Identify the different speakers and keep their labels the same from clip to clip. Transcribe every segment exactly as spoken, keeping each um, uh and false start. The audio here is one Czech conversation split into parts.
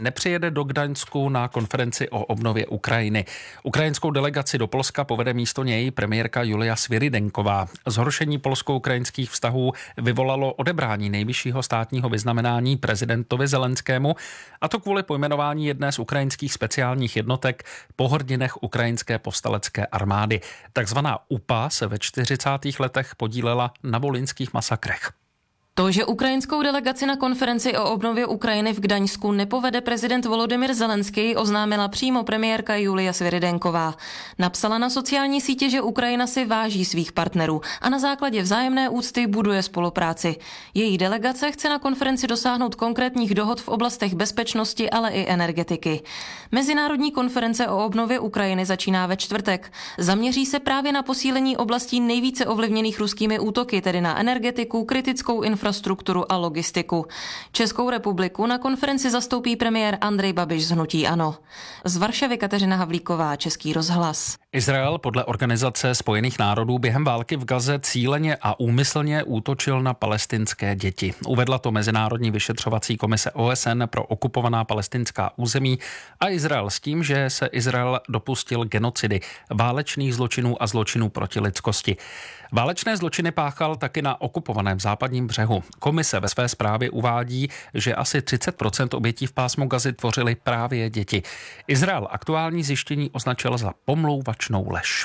Speaker 1: nepřijede do Gdaňsku na konferenci o obnově Ukrajiny. Ukrajinskou delegaci do Polska povede místo něj premiérka Julia Svirydenková. Zhoršení polsko-ukrajinských vztahů vyvolalo odebrání nejvyššího státního vyznamenání prezidentovi Zelenskému, a to kvůli pojmenování jedné z ukrajinských speciálních jednotek po hrdinech ukrajinské povstalecké armády. Takzvaná U P A se ve čtyřicátých letech podílela na volyňských masakrech.
Speaker 2: To, že ukrajinskou delegaci na konferenci o obnově Ukrajiny v Gdaňsku nepovede prezident Volodymyr Zelenský, oznámila přímo premiérka Julia Svirydenková. Napsala na sociální sítě, že Ukrajina si váží svých partnerů a na základě vzájemné úcty buduje spolupráci. Její delegace chce na konferenci dosáhnout konkrétních dohod v oblastech bezpečnosti, ale i energetiky. Mezinárodní konference o obnově Ukrajiny začíná ve čtvrtek. Zaměří se právě na posílení oblastí nejvíce ovlivněných ruskými útoky, tedy na energetiku, kritickou infrastrukturu, infrastrukturu a logistiku. Českou republiku na konferenci zastoupí premiér Andrej Babiš z hnutí ANO. Z Varšavy Kateřina Havlíková, Český rozhlas.
Speaker 1: Izrael podle Organizace spojených národů během války v Gaze cíleně a úmyslně útočil na palestinské děti. Uvedla to Mezinárodní vyšetřovací komise O S N pro okupovaná palestinská území a Izrael s tím, že se Izrael dopustil genocidy, válečných zločinů a zločinů proti lidskosti. Válečné zločiny páchal taky na okupovaném západním břehu. Komise ve své zprávě uvádí, že asi třicet procent obětí v pásmu Gazy tvořily právě děti. Izrael aktuální zjištění označil za pomlouvačnou lež.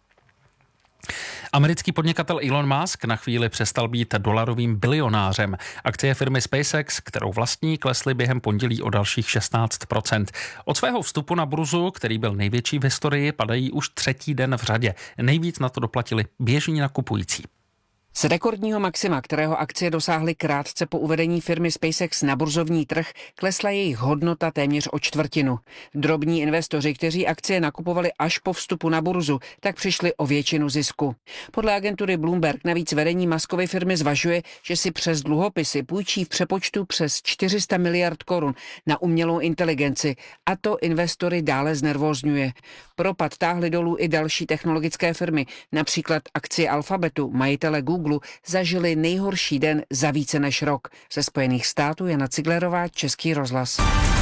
Speaker 1: Americký podnikatel Elon Musk na chvíli přestal být dolarovým bilionářem. Akcie firmy SpaceX, kterou vlastní, klesly během pondělí o dalších šestnáct procent. Od svého vstupu na burzu, který byl největší v historii, padají už třetí den v řadě. Nejvíc na to doplatili běžní nakupující.
Speaker 3: Z rekordního maxima, kterého akcie dosáhly krátce po uvedení firmy SpaceX na burzovní trh, klesla jejich hodnota téměř o čtvrtinu. Drobní investoři, kteří akcie nakupovali až po vstupu na burzu, tak přišli o většinu zisku. Podle agentury Bloomberg navíc vedení Muskovy firmy zvažuje, že si přes dluhopisy půjčí v přepočtu přes čtyři sta miliard korun na umělou inteligenci, a to investory dále znervózňuje. Propad táhly dolů i další technologické firmy, například akcie Alphabetu, majitele Google, zažili nejhorší den za více než rok. Ze Spojených států Jana Ciglerová, Český rozhlas.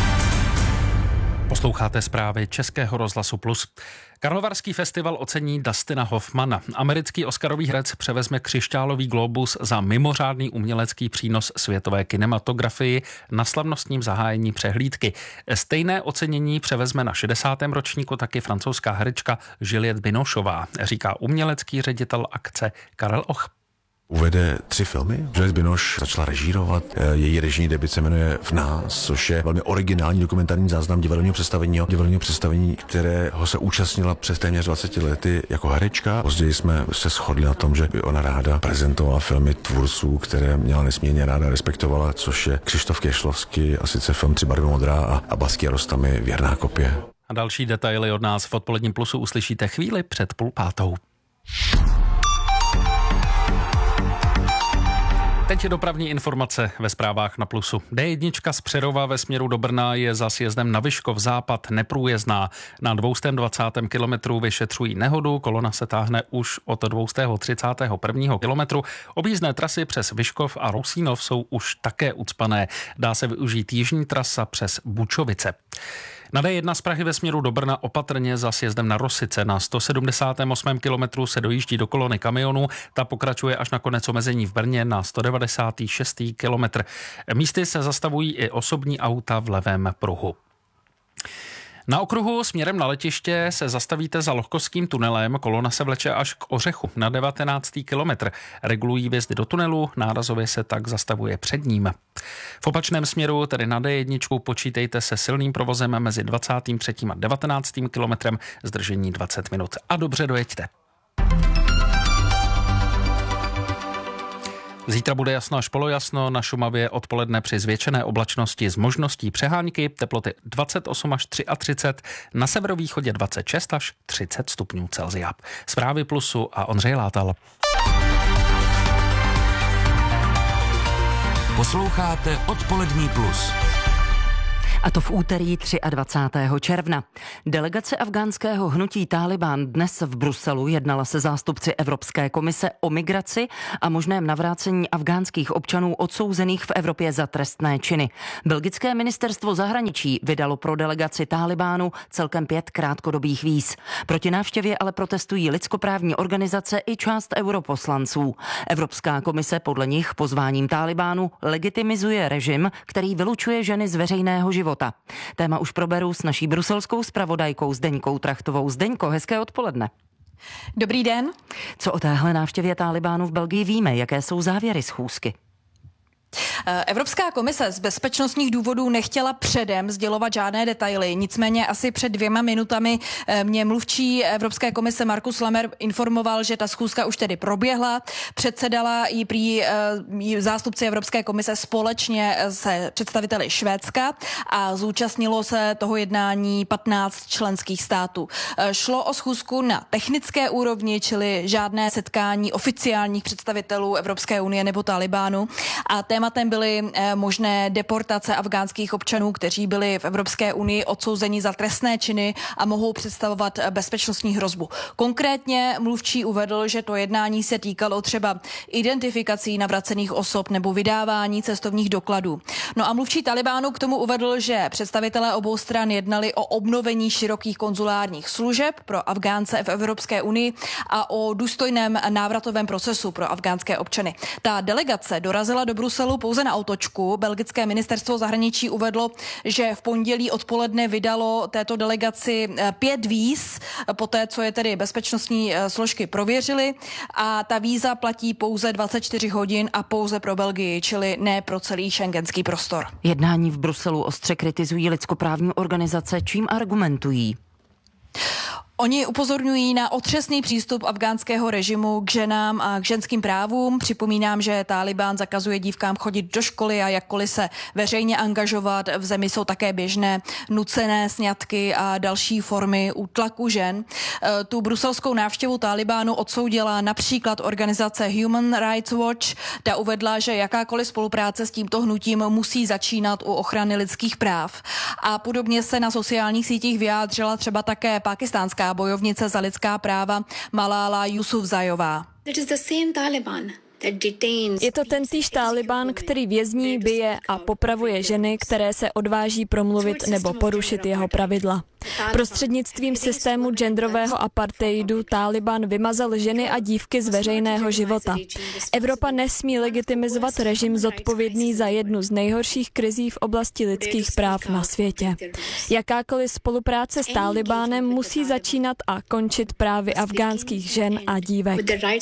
Speaker 1: Posloucháte zprávy Českého rozhlasu Plus. Karlovarský festival ocení Dustina Hoffmana. Americký oscarový herec převezme křišťálový glóbus za mimořádný umělecký přínos světové kinematografii na slavnostním zahájení přehlídky. Stejné ocenění převezme na šedesátém ročníku taky francouzská herečka Juliette Binocheová, říká umělecký ředitel akce Karel Och.
Speaker 4: Uvede tři filmy. Juliette Binoche začala režírovat. Její režijní debut se jmenuje V nás, což je velmi originální dokumentární záznam divadelního představení, divadelního představení, kterého se účastnila přes téměř dvacet lety jako herečka. Později jsme se shodli na tom, že by ona ráda prezentovala filmy tvůrců, které měla nesmírně ráda, respektovala, což je Křištof Kešlovský, a sice film Tři barvy modrá a, a Basky Rostamy Věrná kopie.
Speaker 1: A další detaily od nás v Odpoledním Plusu uslyšíte chvíli před půl pátou. Teď je dopravní informace ve zprávách na Plusu. D jedna z Přerova ve směru do Brna je za sjezdem na Vyškov západ neprůjezdná. Na dvěstě dvacet kilometrů vyšetřují nehodu, kolona se táhne už od dvěstě třicet prvního kilometru. Objízdné trasy přes Vyškov a Rousínov jsou už také ucpané. Dá se využít jižní trasa přes Bučovice. Na D jedna z Prahy ve směru do Brna opatrně za sjezdem na Rosice. Na sto sedmdesátém osmém kilometru se dojíždí do kolony kamionů. Ta pokračuje až na konec omezení v Brně na sto devadesátém šestém kilometr. Místy se zastavují i osobní auta v levém pruhu. Na okruhu směrem na letiště se zastavíte za Lohkovským tunelem, kolona se vleče až k Ořechu na devatenáctý kilometr. Regulují vjezdy do tunelu, nárazově se tak zastavuje před ním. V opačném směru, tedy na D jedna, počítejte se silným provozem mezi dvacátým třetím a devatenáctým kilometrem, zdržení dvacet minut a dobře dojeďte. Zítra bude jasno až polojasno, na Šumavě odpoledne při zvětšené oblačnosti s možností přehánky, teploty dvacet osm až třicet tři, na severovýchodě dvacet šest až třicet stupňů Celsia. Zprávy Plusu a Ondřej Látal.
Speaker 5: Posloucháte Odpolední Plus. A to v úterý dvacátého třetího června. Delegace afghánského hnutí Tálibán dnes v Bruselu jednala se zástupci Evropské komise o migraci a možném navrácení afghánských občanů odsouzených v Evropě za trestné činy. Belgické ministerstvo zahraničí vydalo pro delegaci Tálibánu celkem pět krátkodobých víz. Proti návštěvě ale protestují lidskoprávní organizace i část europoslanců. Evropská komise podle nich pozváním Tálibánu legitimizuje režim, který vylučuje ženy z veřejného života. Téma už proberu s naší bruselskou zpravodajkou Zdeňkou Trachtovou. Zdeňko, hezké odpoledne.
Speaker 6: Dobrý den.
Speaker 5: Co o téhle návštěvě Tálibánu v Belgii víme? Jaké jsou závěry schůzky?
Speaker 6: Evropská komise z bezpečnostních důvodů nechtěla předem sdělovat žádné detaily, nicméně asi před dvěma minutami mě mluvčí Evropské komise Markus Lamer informoval, že ta schůzka už tedy proběhla. Předsedala jí prý zástupci Evropské komise společně se představiteli Švédska a zúčastnilo se toho jednání patnáct členských států. Šlo o schůzku na technické úrovni, čili žádné setkání oficiálních představitelů Evropské unie nebo Tálibánu, a tématem byly možné deportace afghánských občanů, kteří byli v Evropské unii odsouzeni za trestné činy a mohou představovat bezpečnostní hrozbu. Konkrétně mluvčí uvedl, že to jednání se týkalo třeba identifikací navracených osob nebo vydávání cestovních dokladů. No a mluvčí Tálibánu k tomu uvedl, že představitelé obou stran jednali o obnovení širokých konzulárních služeb pro Afgánce v Evropské unii a o důstojném návratovém procesu pro afgánské občany. Ta delegace dorazila do Bruselu pouze na autočku. Belgické ministerstvo zahraničí uvedlo, že v pondělí odpoledne vydalo této delegaci pět víz, poté co je tedy bezpečnostní složky prověřily, a ta víza platí pouze dvacet čtyři hodin a pouze pro Belgii, čili ne pro celý schengenský prostor.
Speaker 5: Jednání v Bruselu ostře kritizují lidskoprávní organizace, čím argumentují?
Speaker 6: Oni upozorňují na otřesný přístup afghánského režimu k ženám a k ženským právům. Připomínám, že Tálibán zakazuje dívkám chodit do školy a jakkoliv se veřejně angažovat. V zemi jsou také běžné nucené sňatky a další formy útlaku žen. Tu bruselskou návštěvu Tálibánu odsoudila například organizace Human Rights Watch. Ta uvedla, že jakákoliv spolupráce s tímto hnutím musí začínat u ochrany lidských práv. A podobně se na sociálních sítích vyjádřila třeba také pakistánská bojovnice za lidská práva Malala Yousafzaiová.
Speaker 7: Je to tentýž Tálibán, který vězní, bije a popravuje ženy, které se odváží promluvit nebo porušit jeho pravidla. Prostřednictvím systému genderového apartheidu Tálibán vymazal ženy a dívky z veřejného života. Evropa nesmí legitimizovat režim zodpovědný za jednu z nejhorších krizí v oblasti lidských práv na světě. Jakákoliv spolupráce s Tálibánem musí začínat a končit právy afghánských žen a dívek.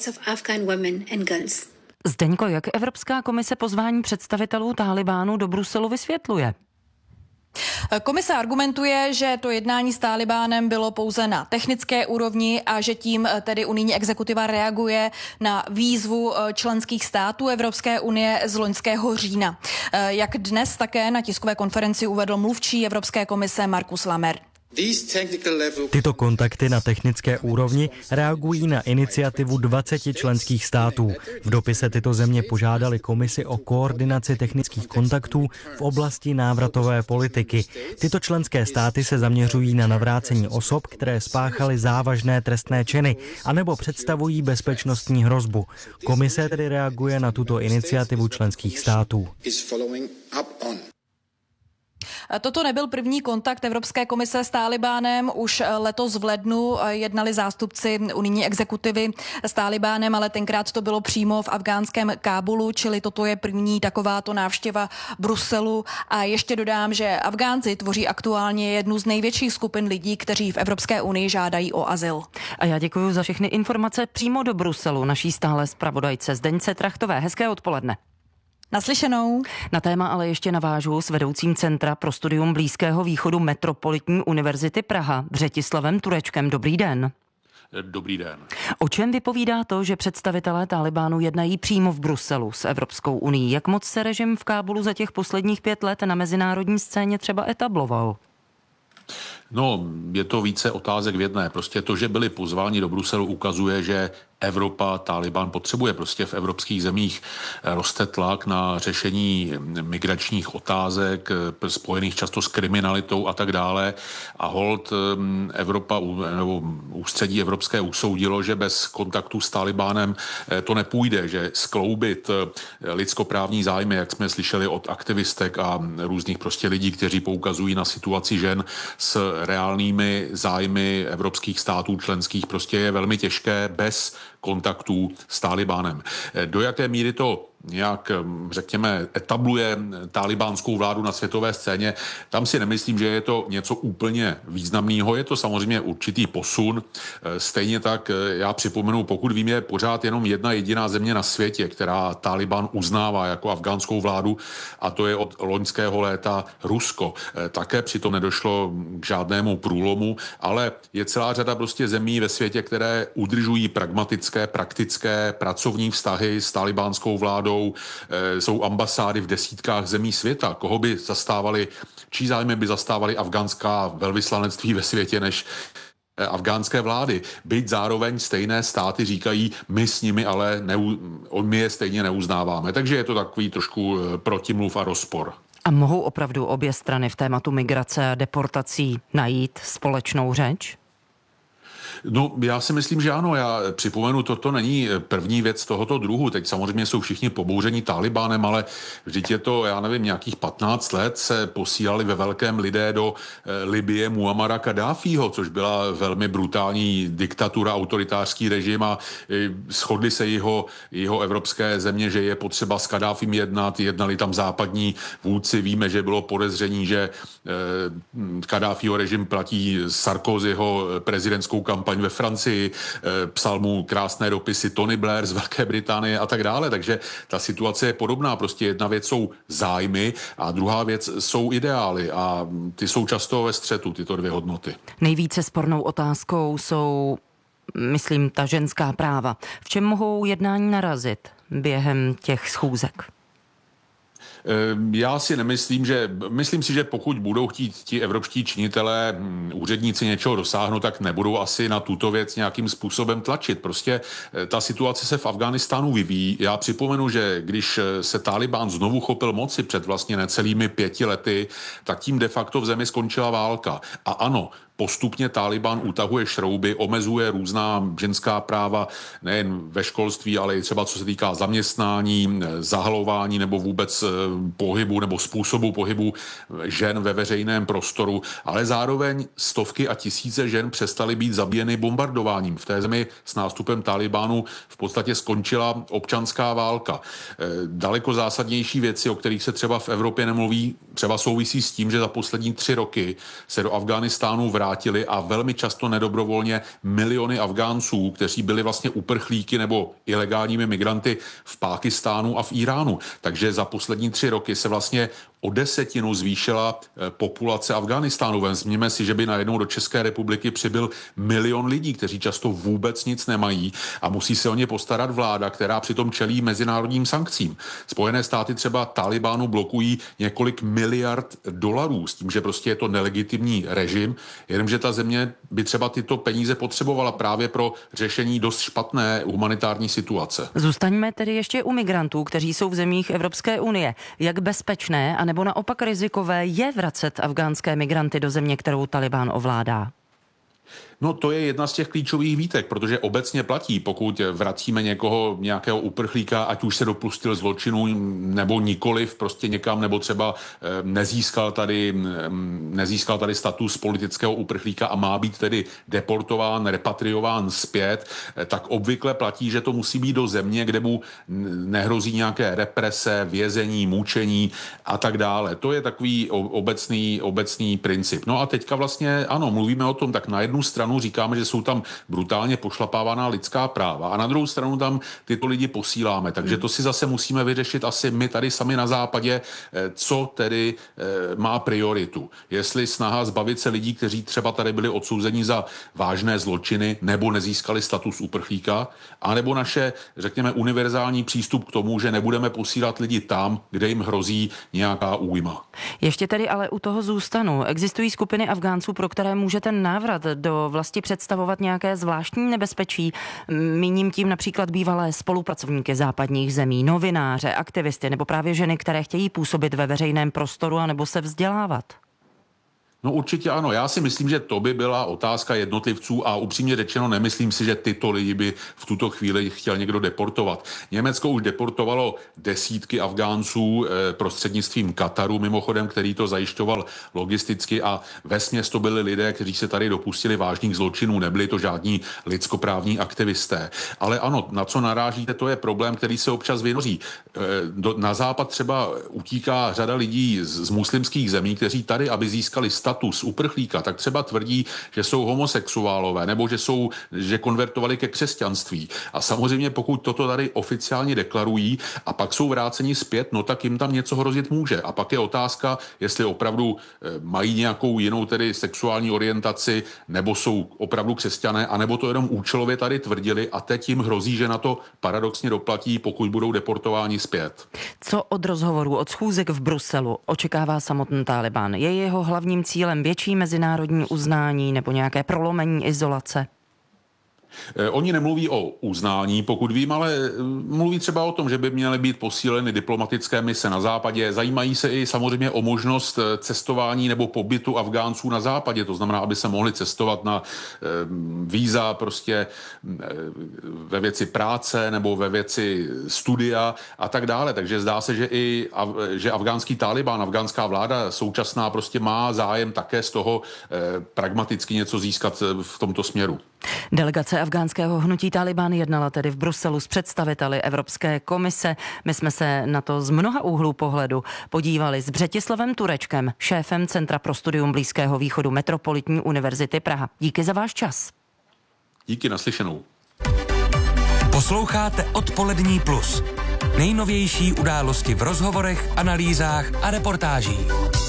Speaker 5: Zdeňko, jak Evropská komise pozvání představitelů Tálibánu do Bruselu vysvětluje?
Speaker 6: Komise argumentuje, že to jednání s Tálibánem bylo pouze na technické úrovni a že tím tedy unijní exekutiva reaguje na výzvu členských států Evropské unie z loňského října. Jak dnes také na tiskové konferenci uvedl mluvčí Evropské komise Markus Lamer.
Speaker 8: Tyto kontakty na technické úrovni reagují na iniciativu dvaceti členských států. V dopise tyto země požádali komisi o koordinaci technických kontaktů v oblasti návratové politiky. Tyto členské státy se zaměřují na navrácení osob, které spáchaly závažné trestné činy anebo představují bezpečnostní hrozbu. Komise tedy reaguje na tuto iniciativu členských států.
Speaker 6: Toto nebyl první kontakt Evropské komise s Tálibánem. Už letos v lednu jednali zástupci unijní exekutivy s Tálibánem, ale tenkrát to bylo přímo v afghánském Kábulu, čili toto je první takováto návštěva Bruselu. A ještě dodám, že Afgánci tvoří aktuálně jednu z největších skupin lidí, kteří v Evropské unii žádají o azyl.
Speaker 5: A já děkuji za všechny informace přímo do Bruselu naší stále zpravodajce Zdeňce Trachtové. Hezké odpoledne.
Speaker 6: Naslyšenou.
Speaker 5: Na téma ale ještě navážu s vedoucím Centra pro studium Blízkého východu Metropolitní univerzity Praha Břetislavem Turečkem. Dobrý den.
Speaker 9: Dobrý den.
Speaker 5: O čem vypovídá to, že představitelé Tálibánu jednají přímo v Bruselu s Evropskou unií? Jak moc se režim v Kábulu za těch posledních pět let na mezinárodní scéně třeba etabloval?
Speaker 9: No, je to více otázek v jedné. Prostě to, že byli pozváni do Bruselu, ukazuje, že Evropa Taliban potřebuje. Prostě v evropských zemích roste tlak na řešení migračních otázek, spojených často s kriminalitou a tak dále. A holt Evropa, nebo ústředí evropské usoudilo, že bez kontaktu s Talibánem to nepůjde, že skloubit lidskoprávní zájmy, jak jsme slyšeli od aktivistek a různých prostě lidí, kteří poukazují na situaci žen s reálnými zájmy evropských států členských, prostě je velmi těžké bez kontaktů s Talibánem. Do jaké míry to nějak, řekněme, etabluje talibánskou vládu na světové scéně, tam si nemyslím, že je to něco úplně významného. Je to samozřejmě určitý posun. Stejně tak, já připomenu, pokud vím, je pořád jenom jedna jediná země na světě, která Taliban uznává jako afgánskou vládu, a to je od loňského léta Rusko. Také přitom nedošlo k žádnému průlomu, ale je celá řada prostě zemí ve světě, které udržují pragmatické, praktické pracovní vztahy s talibánskou vládou. Jsou ambasády v desítkách zemí světa. Koho by zastávali, čí zájmy by zastávali afgánská velvyslanectví ve světě než afgánské vlády. Byť zároveň stejné státy říkají, my s nimi ale neu, my je stejně neuznáváme. Takže je to takový trošku protimluv a rozpor.
Speaker 5: A mohou opravdu obě strany v tématu migrace a deportací najít společnou řeč?
Speaker 9: No, já si myslím, že ano. Já připomenu, toto není první věc tohoto druhu. Teď samozřejmě jsou všichni pobouření Talibánem, ale vždyť je to, já nevím, nějakých patnáct let se posílali ve velkém lidé do Libye Muammara Kaddáfího, což byla velmi brutální diktatura, autoritářský režim, a shodli se jeho, jeho evropské země, že je potřeba s Kaddáfím jednat. Jednali tam západní vůdci. Víme, že bylo podezření, že Kaddáfího režim platí Sarkozyho prezidentskou kampaň ve Francii, psal mu krásné dopisy Tony Blair z Velké Británie a tak dále, takže ta situace je podobná. Prostě jedna věc jsou zájmy a druhá věc jsou ideály a ty jsou často ve střetu, tyto dvě hodnoty.
Speaker 5: Nejvíce spornou otázkou jsou, myslím, ta ženská práva. V čem mohou jednání narazit během těch schůzek?
Speaker 9: Já si nemyslím, že, myslím si, že pokud budou chtít ti evropští činitelé, úředníci něčeho dosáhnout, tak nebudou asi na tuto věc nějakým způsobem tlačit. Prostě ta situace se v Afghánistánu vyvíjí. Já připomenu, že když se Talibán znovu chopil moci před vlastně necelými pěti lety, tak tím de facto v zemi skončila válka. A ano, postupně Talibán utahuje šrouby, omezuje různá ženská práva nejen ve školství, ale i třeba co se týká zaměstnání, zahalování nebo vůbec pohybu nebo způsobu pohybu žen ve veřejném prostoru, ale zároveň stovky a tisíce žen přestaly být zabíjeny bombardováním. V té zemi s nástupem Talibánu v podstatě skončila občanská válka. Daleko zásadnější věci, o kterých se třeba v Evropě nemluví, třeba souvisí s tím, že za poslední tři roky se do Afghánistánu vrátili a velmi často nedobrovolně miliony Afgánců, kteří byli vlastně uprchlíky nebo ilegálními migranty v Pákistánu a v Iránu. Takže za poslední tři roky se vlastně o desetinu zvýšila populace Afghánistánu. Vezměme si, že by najednou do České republiky přibyl milion lidí, kteří často vůbec nic nemají a musí se o ně postarat vláda, která přitom čelí mezinárodním sankcím. Spojené státy třeba Talibánu blokují několik miliard dolarů s tím, že prostě je to nelegitimní režim, jenomže ta země by třeba tyto peníze potřebovala právě pro řešení dost špatné humanitární situace.
Speaker 5: Zůstaňme tedy ještě u migrantů, kteří jsou v zemích Evropské unie. Jak bezpečné a nebo naopak rizikové je vracet afgánské migranty do země, kterou Talibán ovládá?
Speaker 9: No to je jedna z těch klíčových výtek, protože obecně platí, pokud vracíme někoho, nějakého uprchlíka, ať už se dopustil zločinu nebo nikoliv, prostě někam, nebo třeba nezískal tady, nezískal tady status politického uprchlíka a má být tedy deportován, repatriován zpět, tak obvykle platí, že to musí být do země, kde mu nehrozí nějaké represe, vězení, mučení a tak dále. To je takový obecný, obecný princip. No a teďka vlastně, ano, mluvíme o tom, tak na jednu stranu říkáme, že jsou tam brutálně pošlapávaná lidská práva a na druhou stranu tam tyto lidi posíláme. Takže to si zase musíme vyřešit asi my tady sami na západě, co tedy má prioritu. Jestli snaha zbavit se lidí, kteří třeba tady byli odsouzeni za vážné zločiny nebo nezískali status uprchlíka, anebo naše, řekněme, univerzální přístup k tomu, že nebudeme posílat lidi tam, kde jim hrozí nějaká újma.
Speaker 5: Ještě tedy ale u toho zůstanu. Existují skupiny Afgánců, pro které může ten návrat do oblasti představovat nějaké zvláštní nebezpečí? Míním tím například bývalé spolupracovníky západních zemí, novináře, aktivisty nebo právě ženy, které chtějí působit ve veřejném prostoru a nebo se vzdělávat.
Speaker 9: No určitě ano. Já si myslím, že to by byla otázka jednotlivců a upřímně řečeno nemyslím si, že tyto lidi by v tuto chvíli chtěl někdo deportovat. Německo už deportovalo desítky Afgánců prostřednictvím Kataru, mimochodem, který to zajišťoval logisticky a vesměs to byli lidé, kteří se tady dopustili vážných zločinů, nebyli to žádní lidskoprávní aktivisté. Ale ano, na co narážíte, to je problém, který se občas vynoří. Na západ třeba utíká řada lidí z muslimských zemí, kteří tady, aby získali status uprchlíka, tak třeba tvrdí, že jsou homosexuálové nebo že jsou, že konvertovali ke křesťanství. A samozřejmě pokud toto tady oficiálně deklarují a pak jsou vráceni zpět, no tak jim tam něco hrozit může. A pak je otázka, jestli opravdu mají nějakou jinou tedy sexuální orientaci, nebo jsou opravdu křesťané, anebo to jenom účelově tady tvrdili a teď jim hrozí, že na to paradoxně doplatí, pokud budou deportováni zpět.
Speaker 5: Co od rozhovoru, od schůzek v Bruselu očekává samotný Tálibán? Je jeho hlavním cílem větší mezinárodní uznání nebo nějaké prolomení izolace?
Speaker 9: Oni nemluví o uznání, pokud vím, ale mluví třeba o tom, že by měly být posíleny diplomatické mise na západě. Zajímají se i samozřejmě o možnost cestování nebo pobytu Afgánců na západě, to znamená, aby se mohli cestovat na víza prostě ve věci práce nebo ve věci studia a tak dále. Takže zdá se, že i že afgánský Tálibán, afgánská vláda současná prostě má zájem také z toho pragmaticky něco získat v tomto směru.
Speaker 5: Delegace afgánského hnutí Tálibán jednala tedy v Bruselu s představiteli Evropské komise. My jsme se na to z mnoha úhlů pohledu podívali s Břetislavem Turečkem, šéfem Centra pro studium Blízkého východu Metropolitní univerzity Praha. Díky za váš čas.
Speaker 9: Díky, naslyšenou.
Speaker 10: Posloucháte Odpolední plus. Nejnovější události v rozhovorech, analýzách a reportážích.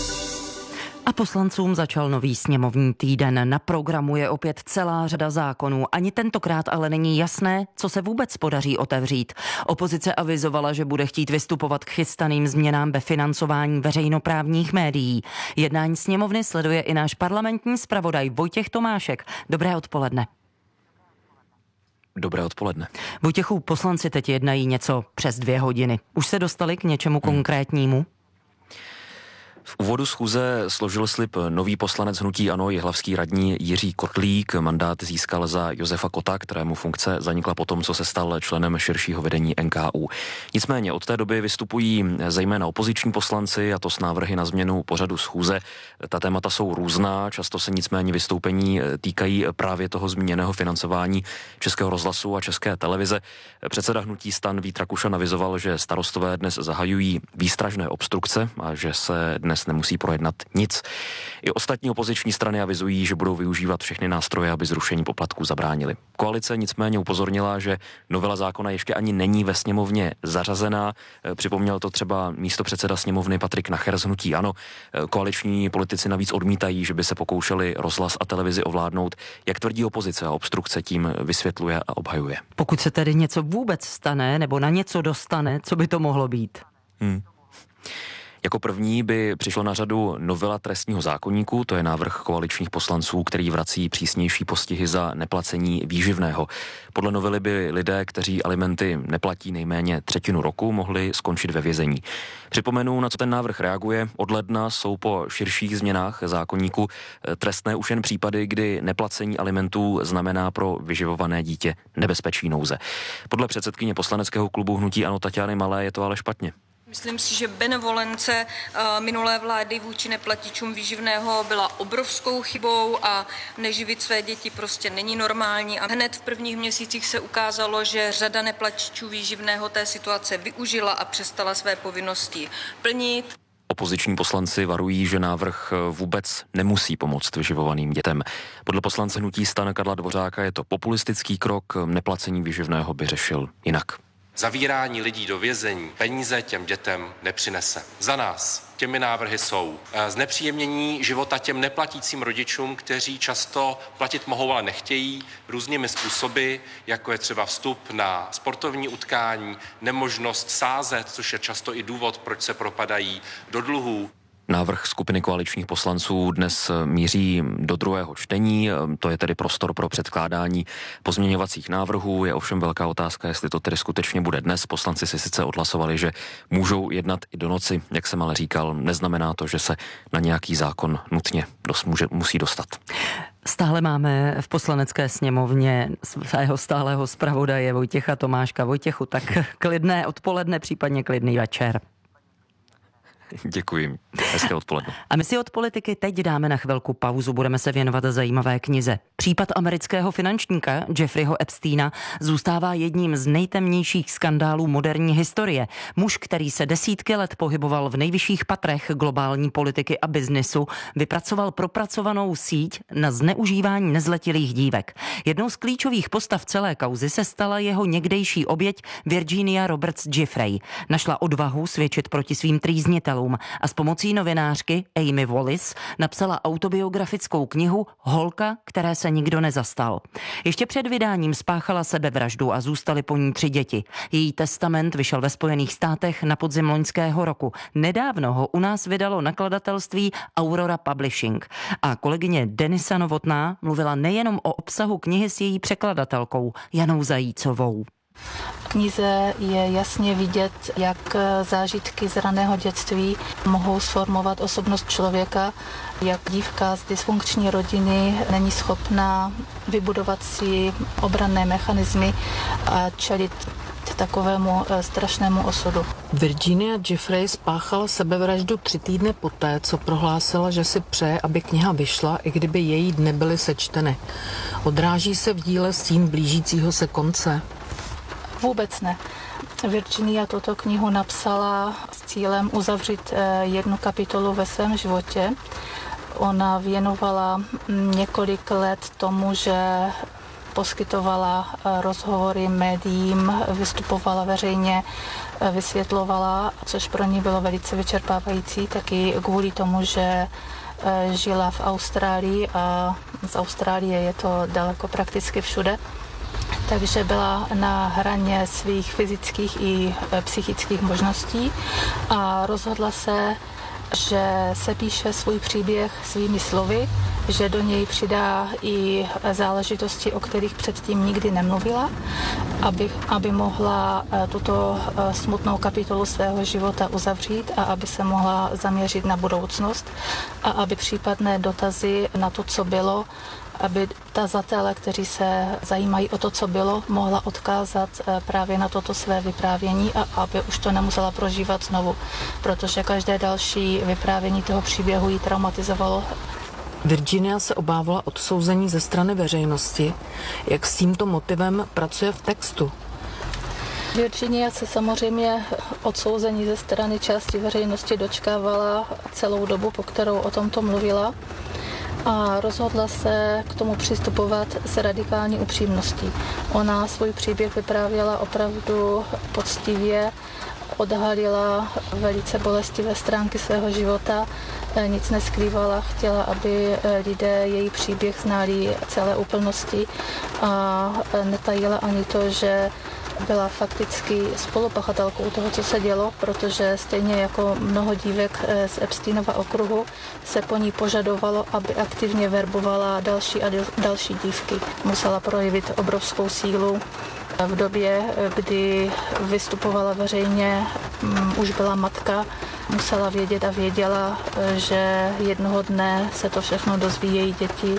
Speaker 5: A poslancům začal nový sněmovní týden. Na programu je opět celá řada zákonů. Ani tentokrát ale není jasné, co se vůbec podaří otevřít. Opozice avizovala, že bude chtít vystupovat k chystaným změnám ve financování veřejnoprávních médií. Jednání sněmovny sleduje i náš parlamentní zpravodaj Vojtěch Tomášek. Dobré odpoledne.
Speaker 11: Dobré odpoledne.
Speaker 5: Vojtěchu, poslanci teď jednají něco přes dvě hodiny. Už se dostali k něčemu hmm. konkrétnímu?
Speaker 11: V úvodu schůze složil slib nový poslanec hnutí ANO, jihlavský radní Jiří Kotlík. Mandát získal za Josefa Kota, kterému funkce zanikla potom, co se stal členem širšího vedení N K U. Nicméně od té doby vystupují zejména opoziční poslanci, a to s návrhy na změnu pořadu schůze. Ta témata jsou různá, často se nicméně vystoupení týkají právě toho zmíněného financování Českého rozhlasu a České televize. Předseda hnutí STAN Vít Rakušan avizoval, že starostové dnes zahajují výstražné obstrukce a že se dnes nemusí projednat nic. I ostatní opoziční strany avizují, že budou využívat všechny nástroje, aby zrušení poplatků zabránili. Koalice nicméně upozornila, že novela zákona ještě ani není ve sněmovně zařazená. Připomněl to třeba místopředseda sněmovny Patrik Nacher z hnutí ANO. Koaliční politici navíc odmítají, že by se pokoušeli rozhlas a televizi ovládnout. Jak tvrdí opozice a obstrukce tím vysvětluje a obhajuje.
Speaker 5: Pokud se tedy něco vůbec stane nebo na něco dostane, co by to mohlo být?
Speaker 11: Hmm. Jako první by přišlo na řadu novela trestního zákoníku, to je návrh koaličních poslanců, který vrací přísnější postihy za neplacení výživného. Podle novely by lidé, kteří alimenty neplatí nejméně třetinu roku, mohli skončit ve vězení. Připomenu, na co ten návrh reaguje. Od ledna jsou po širších změnách zákoníku trestné už jen případy, kdy neplacení alimentů znamená pro vyživované dítě nebezpečí nouze. Podle předsedkyně poslaneckého klubu hnutí ANO Taťány Malé je to ale špatně.
Speaker 12: Myslím si, že benevolence minulé vlády vůči neplatičům výživného byla obrovskou chybou a neživit své děti prostě není normální. A hned v prvních měsících se ukázalo, že řada neplatičů výživného té situace využila a přestala své povinnosti plnit.
Speaker 11: Opoziční poslanci varují, že návrh vůbec nemusí pomoct vyživovaným dětem. Podle poslance hnutí STAN Karla Dvořáka je to populistický krok, neplacení výživného by řešil jinak.
Speaker 13: Zavírání lidí do vězení peníze těm dětem nepřinese. Za nás těmi návrhy jsou znepříjemnění života těm neplatícím rodičům, kteří často platit mohou, ale nechtějí, různými způsoby, jako je třeba vstup na sportovní utkání, nemožnost sázet, což je často i důvod, proč se propadají do dluhů.
Speaker 11: Návrh skupiny koaličních poslanců dnes míří do druhého čtení, to je tedy prostor pro předkládání pozměňovacích návrhů. Je ovšem velká otázka, jestli to tedy skutečně bude dnes. Poslanci si sice odhlasovali, že můžou jednat i do noci, jak jsem ale říkal, neznamená to, že se na nějaký zákon nutně dos, může, musí dostat.
Speaker 5: Stále máme v poslanecké sněmovně svého stálého zpravodaje Vojtěcha Tomáška. Vojtěchu, tak klidné odpoledne, případně klidný večer.
Speaker 11: Děkuji. Hezké odpoledne.
Speaker 5: A my si od politiky teď dáme na chvilku pauzu. Budeme se věnovat zajímavé knize. Případ amerického finančníka Jeffreyho Epsteina zůstává jedním z nejtemnějších skandálů moderní historie. Muž, který se desítky let pohyboval v nejvyšších patrech globální politiky a biznesu, vypracoval propracovanou síť na zneužívání nezletilých dívek. Jednou z klíčových postav celé kauzy se stala jeho někdejší oběť Virginia Roberts Giuffre. Našla odvahu svědčit proti svým trýznitelům a s pomocí novinářky Amy Wallis napsala autobiografickou knihu Holka, které se nikdo nezastal. Ještě před vydáním spáchala sebevraždu a zůstaly po ní tři děti. Její testament vyšel ve Spojených státech na podzim loňského roku. Nedávno ho u nás vydalo nakladatelství Aurora Publishing. A kolegyně Denisa Novotná mluvila nejenom o obsahu knihy s její překladatelkou Janou Zajícovou.
Speaker 14: V knize je jasně vidět, jak zážitky z raného dětství mohou sformovat osobnost člověka, jak dívka z dysfunkční rodiny není schopná vybudovat si obranné mechanismy a čelit takovému strašnému osudu.
Speaker 15: Virginia Giuffre spáchala sebevraždu tři týdny poté, co prohlásila, že si přeje, aby kniha vyšla, i kdyby její dny byly sečteny. Odráží se v díle stín blížícího se konce?
Speaker 14: Vůbec ne. Virginia tuto knihu napsala s cílem uzavřít jednu kapitolu ve svém životě. Ona věnovala několik let tomu, že poskytovala rozhovory médiím, vystupovala veřejně, vysvětlovala, což pro ní bylo velice vyčerpávající, taky kvůli tomu, že žila v Austrálii a z Austrálie je to daleko prakticky všude. Takže byla na hraně svých fyzických i psychických možností a rozhodla se, že se píše svůj příběh svými slovy, že do něj přidá i záležitosti, o kterých předtím nikdy nemluvila, aby, aby mohla tuto smutnou kapitolu svého života uzavřít a aby se mohla zaměřit na budoucnost a aby případné dotazy na to, co bylo, aby tazatele, kteří se zajímají o to, co bylo, mohla odkázat právě na toto své vyprávění a aby už to nemusela prožívat znovu, protože každé další vyprávění toho příběhu ji traumatizovalo.
Speaker 15: Virginia se obávala odsouzení ze strany veřejnosti. Jak s tímto motivem pracuje v textu?
Speaker 14: Virginia se samozřejmě odsouzení ze strany části veřejnosti dočkávala celou dobu, po kterou o tomto mluvila. A rozhodla se k tomu přistupovat s radikální upřímností. Ona svůj příběh vyprávěla opravdu poctivě, odhalila velice bolestivé stránky svého života, nic neskrývala, chtěla, aby lidé její příběh znali celé úplnosti a netajila ani to, že byla fakticky spolupachatelkou toho, co se dělo, protože stejně jako mnoho dívek z Epsteinova okruhu se po ní požadovalo, aby aktivně verbovala další a další dívky. Musela projevit obrovskou sílu. V době, kdy vystupovala veřejně, už byla matka, musela vědět a věděla, že jednoho dne se to všechno dozví její děti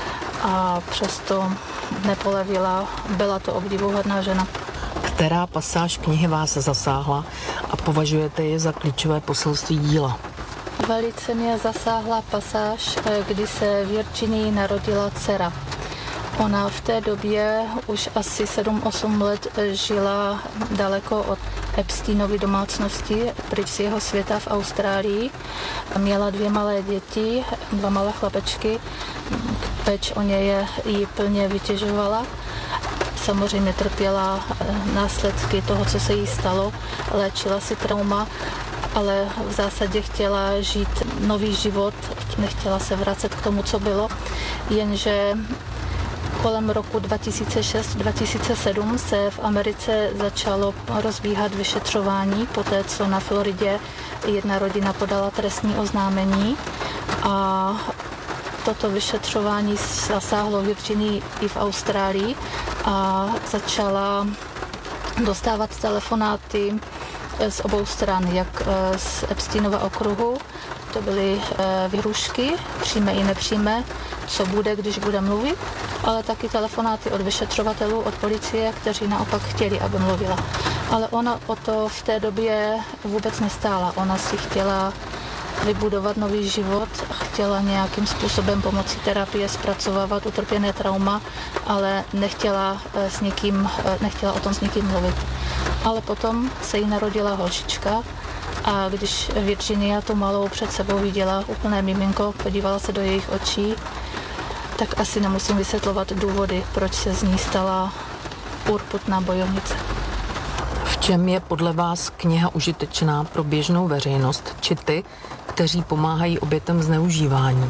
Speaker 14: a přesto nepolevila. Byla to obdivuhodná žena.
Speaker 15: Která pasáž knihy vás zasáhla a považujete je za klíčové poselství díla?
Speaker 14: Velice mě zasáhla pasáž, kdy se Virginii narodila dcera. Ona v té době už asi sedm osm let žila daleko od Epsteinovy domácnosti, pryč z jeho světa v Austrálii. Měla dvě malé děti, dva malé chlapečky. Péč o ně je jí plně vytěžovala. Samozřejmě trpěla následky toho, co se jí stalo, léčila si trauma, ale v zásadě chtěla žít nový život, nechtěla se vracet k tomu, co bylo, jenže kolem roku dva tisíce šest dva tisíce sedm se v Americe začalo rozbíhat vyšetřování po té, co na Floridě jedna rodina podala trestní oznámení a toto vyšetřování zasáhlo v Virginii i v Austrálii a začala dostávat telefonáty z obou stran, jak z Epsteinova okruhu, to byly výhrušky, přímé i nepřímé, co bude, když bude mluvit, ale taky telefonáty od vyšetřovatelů, od policie, kteří naopak chtěli, aby mluvila. Ale ona o to v té době vůbec nestála. Ona si chtěla vybudovat nový život, chtěla nějakým způsobem pomocí terapie zpracovávat utrpěné trauma, ale nechtěla, s někým, nechtěla o tom s někým mluvit. Ale potom se jí narodila holčička a když Virginia tu malou před sebou viděla úplné miminko, podívala se do jejich očí, tak asi nemusím vysvětlovat důvody, proč se z ní stala urputná bojovnice.
Speaker 15: V čem je podle vás kniha užitečná pro běžnou veřejnost, či ty, kteří pomáhají obětem zneužívání?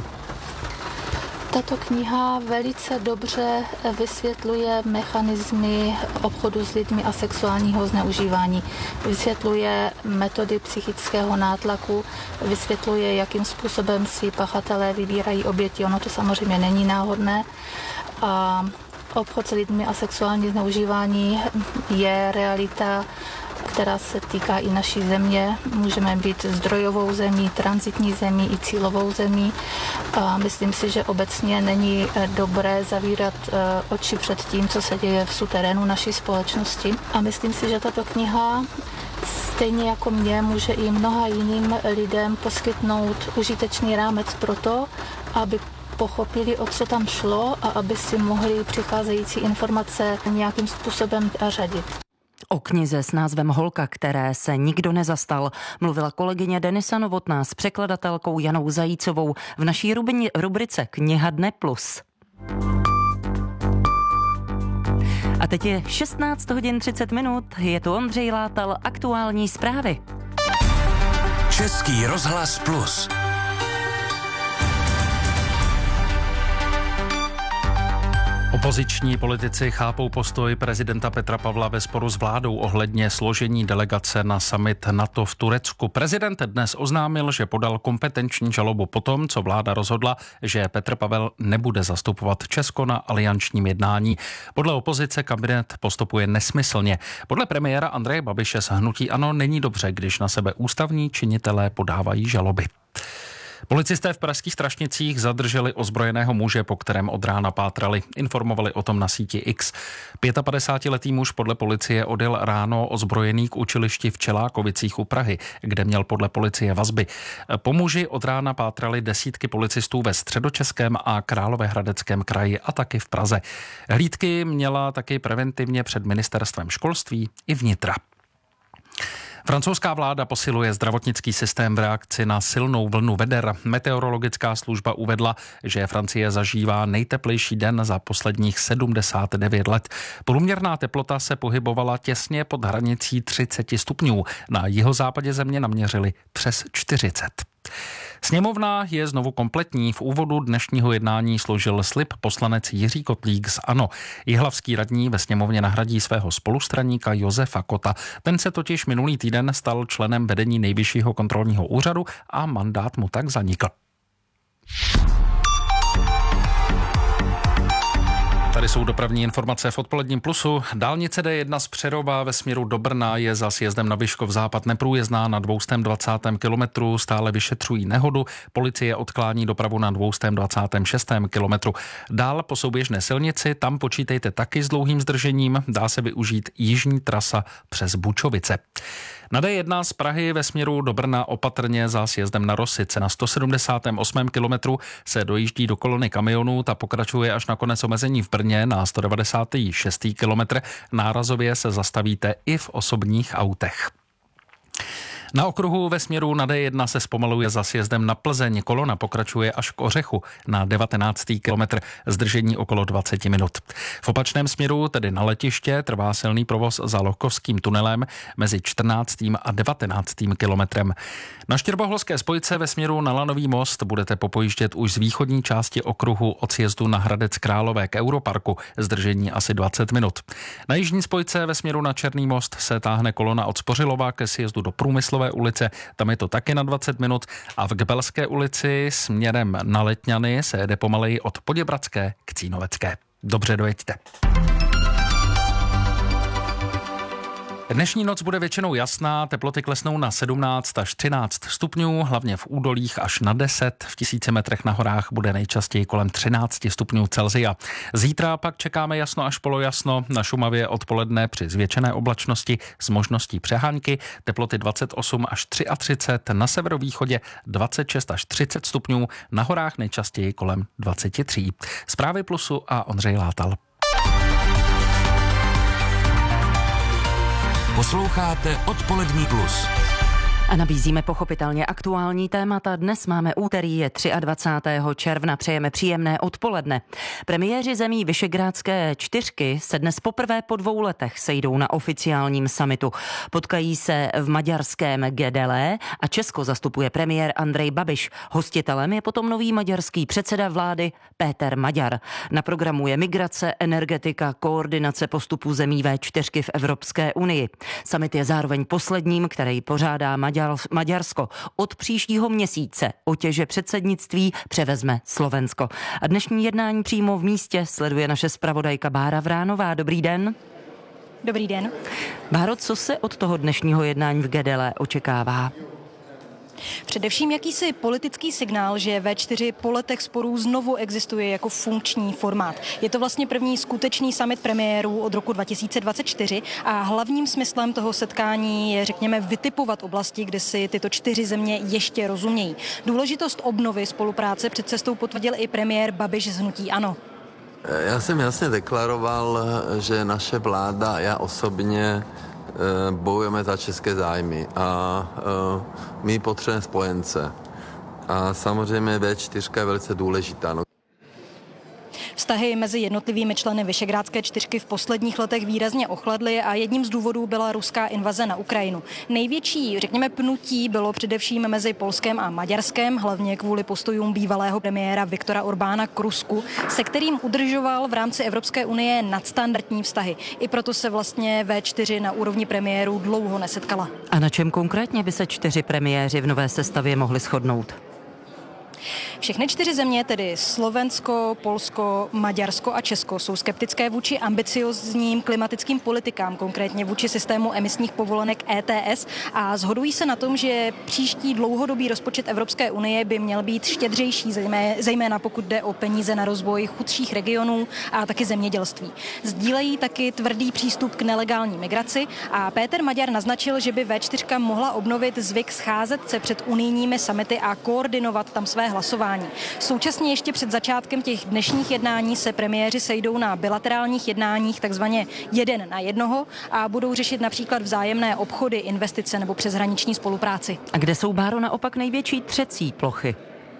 Speaker 14: Tato kniha velice dobře vysvětluje mechanismy obchodu s lidmi a sexuálního zneužívání. Vysvětluje metody psychického nátlaku, vysvětluje, jakým způsobem si pachatelé vybírají oběti. Ono to samozřejmě není náhodné. A obchod s lidmi a sexuální zneužívání je realita, která se týká i naší země. Můžeme být zdrojovou zemí, tranzitní zemí i cílovou zemí. A myslím si, že obecně není dobré zavírat oči před tím, co se děje v suterénu naší společnosti. A myslím si, že tato kniha stejně jako mě může i mnoha jiným lidem poskytnout užitečný rámec pro to, aby pochopili, o co tam šlo a aby si mohli přicházející informace nějakým způsobem řadit.
Speaker 5: O knize s názvem Holka, které se nikdo nezastal, mluvila kolegyně Denisa Novotná s překladatelkou Janou Zajícovou v naší rubrice Kniha Dne plus. A teď je šestnáct hodin třicet minut, je tu Ondřej Látal, aktuální zprávy.
Speaker 10: Český rozhlas plus.
Speaker 1: Opoziční politici chápou postoj prezidenta Petra Pavla ve sporu s vládou ohledně složení delegace na summit NATO v Turecku. Prezident dnes oznámil, že podal kompetenční žalobu po tom, co vláda rozhodla, že Petr Pavel nebude zastupovat Česko na aliančním jednání. Podle opozice kabinet postupuje nesmyslně. Podle premiéra Andreje Babiše z hnutí ANO není dobře, když na sebe ústavní činitelé podávají žaloby. Policisté v pražských Strašnicích zadrželi ozbrojeného muže, po kterém od rána pátrali. Informovali o tom na síti X. padesátipětiletý muž podle policie odjel ráno ozbrojený k učilišti v Čelákovicích u Prahy, kde měl podle policie vazby. Po muži od rána pátrali desítky policistů ve Středočeském a Královéhradeckém kraji a taky v Praze. Hlídky měla taky preventivně před ministerstvem školství i vnitra. Francouzská vláda posiluje zdravotnický systém v reakci na silnou vlnu veder. Meteorologická služba uvedla, že Francie zažívá nejteplejší den za posledních sedmdesát devět let. Průměrná teplota se pohybovala těsně pod hranicí třicet stupňů. Na jihozápadě země naměřili přes čtyřicet. Sněmovna je znovu kompletní. V úvodu dnešního jednání složil slib poslanec Jiří Kotlík z ANO. Jihlavský radní ve sněmovně nahradí svého spolustraníka Josefa Kota. Ten se totiž minulý týden stal členem vedení Nejvyššího kontrolního úřadu a mandát mu tak zanikl. Tady jsou dopravní informace v odpoledním plusu. Dálnice D jedna z Přerova ve směru do Brna je za sjezdem na Vyškov západ neprůjezdná na dvoustém dvacátém kilometru. Stále vyšetřují nehodu. Policie odklání dopravu na dvoustém dvacátém šestém kilometru. Dál po souběžné silnici, tam počítejte taky s dlouhým zdržením. Dá se využít jižní trasa přes Bučovice. Na D jedna z Prahy ve směru do Brna opatrně za sjezdem na Rosice. Na sto sedmdesátém osmém kilometru se dojíždí do kolony kamionů, ta pokračuje až na konec omezení v Brně na sto devadesátém šestém kilometru. Nárazově se zastavíte i v osobních autech. Na okruhu ve směru na D jedna se zpomaluje za sjezdem na Plzeň. Kolona pokračuje až k Ořechu na devatenáctý kilometr, zdržení okolo dvacet minut. V opačném směru, tedy na letiště, trvá silný provoz za Lokovským tunelem mezi čtrnáctým a devatenáctým kilometrem. Na Štěrboholské spojce ve směru na Lanový most budete popojíždět už z východní části okruhu od sjezdu na Hradec Králové k Europarku, zdržení asi dvacet minut. Na jižní spojce ve směru na Černý most se táhne kolona od Spořilova ke sjezdu do Průmyslové ulice, tam je to taky na dvacet minut, a v Gbelské ulici směrem na Letňany se jede pomaleji od Poděbradské k Cínovecké. Dobře dojeďte. Dnešní noc bude většinou jasná, teploty klesnou na sedmnáct až třináct stupňů, hlavně v údolích až na deset, v tisíci metrech na horách bude nejčastěji kolem třináct stupňů Celsia. Zítra pak čekáme jasno až polojasno, na Šumavě odpoledne při zvětšené oblačnosti s možností přehánky, teploty dvacet osm až třicet tři, na severovýchodě dvacet šest až třicet stupňů, na horách nejčastěji kolem dvacet tři. Zprávy Plusu a Ondřej Látal.
Speaker 10: Posloucháte Odpolední plus.
Speaker 5: A nabízíme pochopitelně aktuální témata. Dnes máme úterý, je dvacátého třetího června. Přejeme příjemné odpoledne. Premiéři zemí Visegrádské čtyřky se dnes poprvé po dvou letech sejdou na oficiálním summitu. Potkají se v maďarském Gedele a Česko zastupuje premiér Andrej Babiš. Hostitelem je potom nový maďarský předseda vlády Péter Maďar. Na programu je migrace, energetika, koordinace postupů zemí vé čtyřky v Evropské unii. Summit je zároveň posledním, který pořádá Maďar Maďarsko. Od příštího měsíce otěže předsednictví převezme Slovensko. A dnešní jednání přímo v místě sleduje naše zpravodajka Bára Vránová. Dobrý den.
Speaker 16: Dobrý den.
Speaker 5: Báro, co se od toho dnešního jednání v Gedele očekává?
Speaker 16: Především jakýsi politický signál, že vé čtyři po letech sporů znovu existuje jako funkční formát. Je to vlastně první skutečný summit premiérů od roku dva tisíce dvacet čtyři a hlavním smyslem toho setkání je, řekněme, vytipovat oblasti, kde si tyto čtyři země ještě rozumějí. Důležitost obnovy spolupráce před cestou potvrdil i premiér Babiš z hnutí ANO.
Speaker 17: Já jsem jasně deklaroval, že naše vláda a já osobně bojujeme za české zájmy a my potřebujeme spojence. A samozřejmě vé čtyři je velice důležitá. No.
Speaker 16: Vztahy mezi jednotlivými členy Visegrádské čtyřky v posledních letech výrazně ochladly a jedním z důvodů byla ruská invaze na Ukrajinu. Největší, řekněme, pnutí bylo především mezi Polskem a Maďarskem, hlavně kvůli postojům bývalého premiéra Viktora Orbána k Rusku, se kterým udržoval v rámci Evropské unie nadstandardní vztahy. I proto se vlastně vé čtyři na úrovni premiérů dlouho nesetkala.
Speaker 5: A na čem konkrétně by se čtyři premiéři v nové sestavě mohli shodnout?
Speaker 16: Všechny čtyři země, tedy Slovensko, Polsko, Maďarsko a Česko, jsou skeptické vůči ambiciozním klimatickým politikám, konkrétně vůči systému emisních povolenek E T S, a shodují se na tom, že příští dlouhodobý rozpočet Evropské unie by měl být štědřejší, zejména pokud jde o peníze na rozvoj chudších regionů a taky zemědělství. Sdílejí taky tvrdý přístup k nelegální migraci a Péter Maďar naznačil, že by vé čtyři mohla obnovit zvyk scházet se před unijními summity a koordinovat tam své hlasování. Současně ještě před začátkem těch dnešních jednání se premiéři sejdou na bilaterálních jednáních, takzvaně jeden na jednoho, a budou řešit například vzájemné obchody, investice nebo přeshraniční spolupráci.
Speaker 5: A kde jsou, Báro, naopak největší třecí plochy?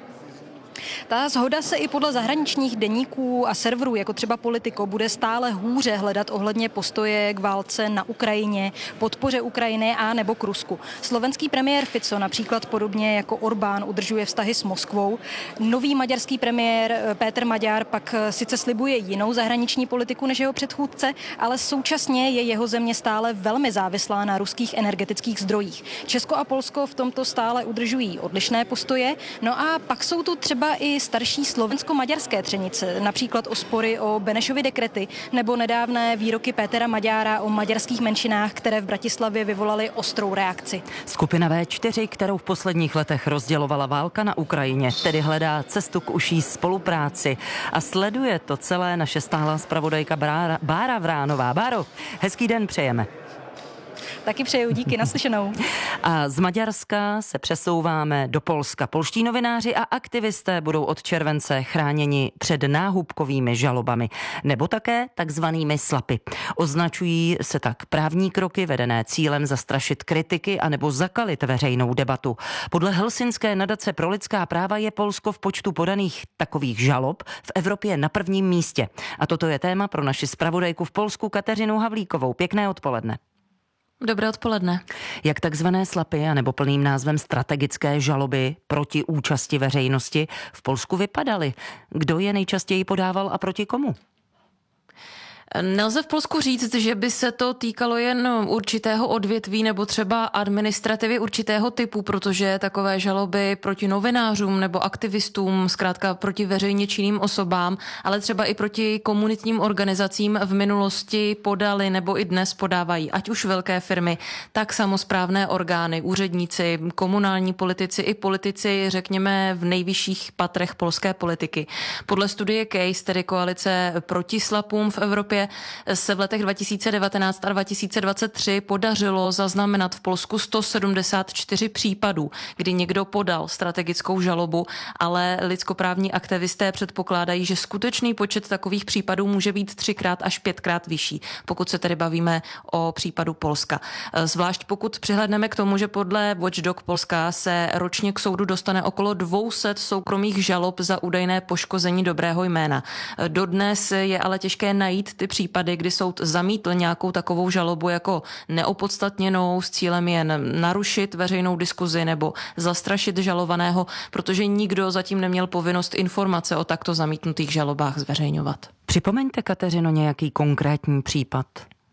Speaker 16: Ta shoda se i podle zahraničních deníků a serverů, jako třeba Politico, bude stále hůře hledat ohledně postoje k válce na Ukrajině, podpoře Ukrajiny a nebo k Rusku. Slovenský premiér Fico například podobně jako Orbán udržuje vztahy s Moskvou. Nový maďarský premiér Péter Maďar pak sice slibuje jinou zahraniční politiku než jeho předchůdce, ale současně je jeho země stále velmi závislá na ruských energetických zdrojích. Česko a Polsko v tomto stále udržují odlišné postoje. No a pak jsou tu třeba i starší slovensko-maďarské třenice, například o spory o Benešovy dekrety nebo nedávné výroky Pétera Maďára o maďarských menšinách, které v Bratislavě vyvolaly ostrou reakci.
Speaker 5: Skupina vé čtyři, kterou v posledních letech rozdělovala válka na Ukrajině, tedy hledá cestu k užší spolupráci a sleduje to celé naše stálá zpravodajka Bára, Bára Vránová. Báro, hezký den přejeme.
Speaker 16: Taky přeju, díky, naslyšenou.
Speaker 5: A z Maďarska se přesouváme do Polska. Polští novináři a aktivisté budou od července chráněni před náhubkovými žalobami nebo také takzvanými slapy. Označují se tak právní kroky vedené cílem zastrašit kritiky anebo zakalit veřejnou debatu. Podle Helsinské nadace pro lidská práva je Polsko v počtu podaných takových žalob v Evropě na prvním místě. A toto je téma pro naši zpravodajku v Polsku Kateřinu Havlíkovou. Pěkné odpoledne.
Speaker 2: Dobré odpoledne.
Speaker 5: Jak takzvané slapy, anebo plným názvem strategické žaloby proti účasti veřejnosti v Polsku vypadaly? Kdo je nejčastěji podával a proti komu?
Speaker 2: Nelze v Polsku říct, že by se to týkalo jen určitého odvětví nebo třeba administrativy určitého typu, protože takové žaloby proti novinářům nebo aktivistům, zkrátka proti veřejně činným osobám, ale třeba i proti komunitním organizacím v minulosti podali nebo i dnes podávají, ať už velké firmy, tak samosprávné orgány, úředníci, komunální politici i politici, řekněme, v nejvyšších patrech polské politiky. Podle studie Case, tedy koalice proti slapům v Evropě, se v letech dva tisíce devatenáct a dva tisíce dvacet tři podařilo zaznamenat v Polsku sto sedmdesát čtyři případů, kdy někdo podal strategickou žalobu, ale lidskoprávní aktivisté předpokládají, že skutečný počet takových případů může být třikrát až pětkrát vyšší, pokud se tedy bavíme o případu Polska. Zvlášť pokud přihlédneme k tomu, že podle Watchdog Polska se ročně k soudu dostane okolo dvě stě soukromých žalob za údajné poškození dobrého jména. Dodnes je ale těžké najít ty případy, kdy soud zamítl nějakou takovou žalobu jako neopodstatněnou s cílem jen narušit veřejnou diskuzi nebo zastrašit žalovaného, protože nikdo zatím neměl povinnost informace o takto zamítnutých žalobách zveřejňovat.
Speaker 5: Připomeňte, Kateřino, nějaký konkrétní případ.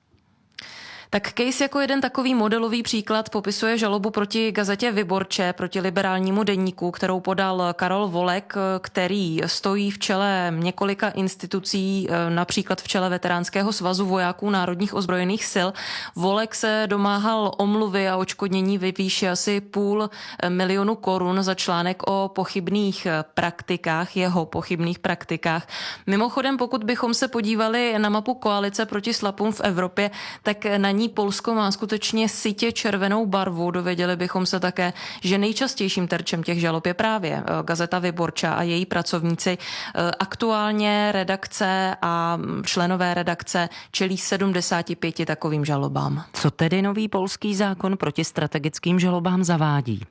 Speaker 2: Tak Case jako jeden takový modelový příklad popisuje žalobu proti gazetě Vyborče, proti liberálnímu deníku, kterou podal Karol Volek, který stojí v čele několika institucí, například v čele Veteránského svazu vojáků národních ozbrojených sil. Volek se domáhal omluvy a odškodnění ve výši asi půl milionu korun za článek o pochybných praktikách, jeho pochybných praktikách. Mimochodem, pokud bychom se podívali na mapu koalice proti slapům v Evropě, tak na ní Polsko má skutečně sytě červenou barvu. Dověděli bychom se také, že nejčastějším terčem těch žalob je právě gazeta Vyborča a její pracovníci. Aktuálně redakce a členové redakce čelí sedmdesáti pěti takovým žalobám.
Speaker 5: Co tedy nový polský zákon proti strategickým žalobám zavádí?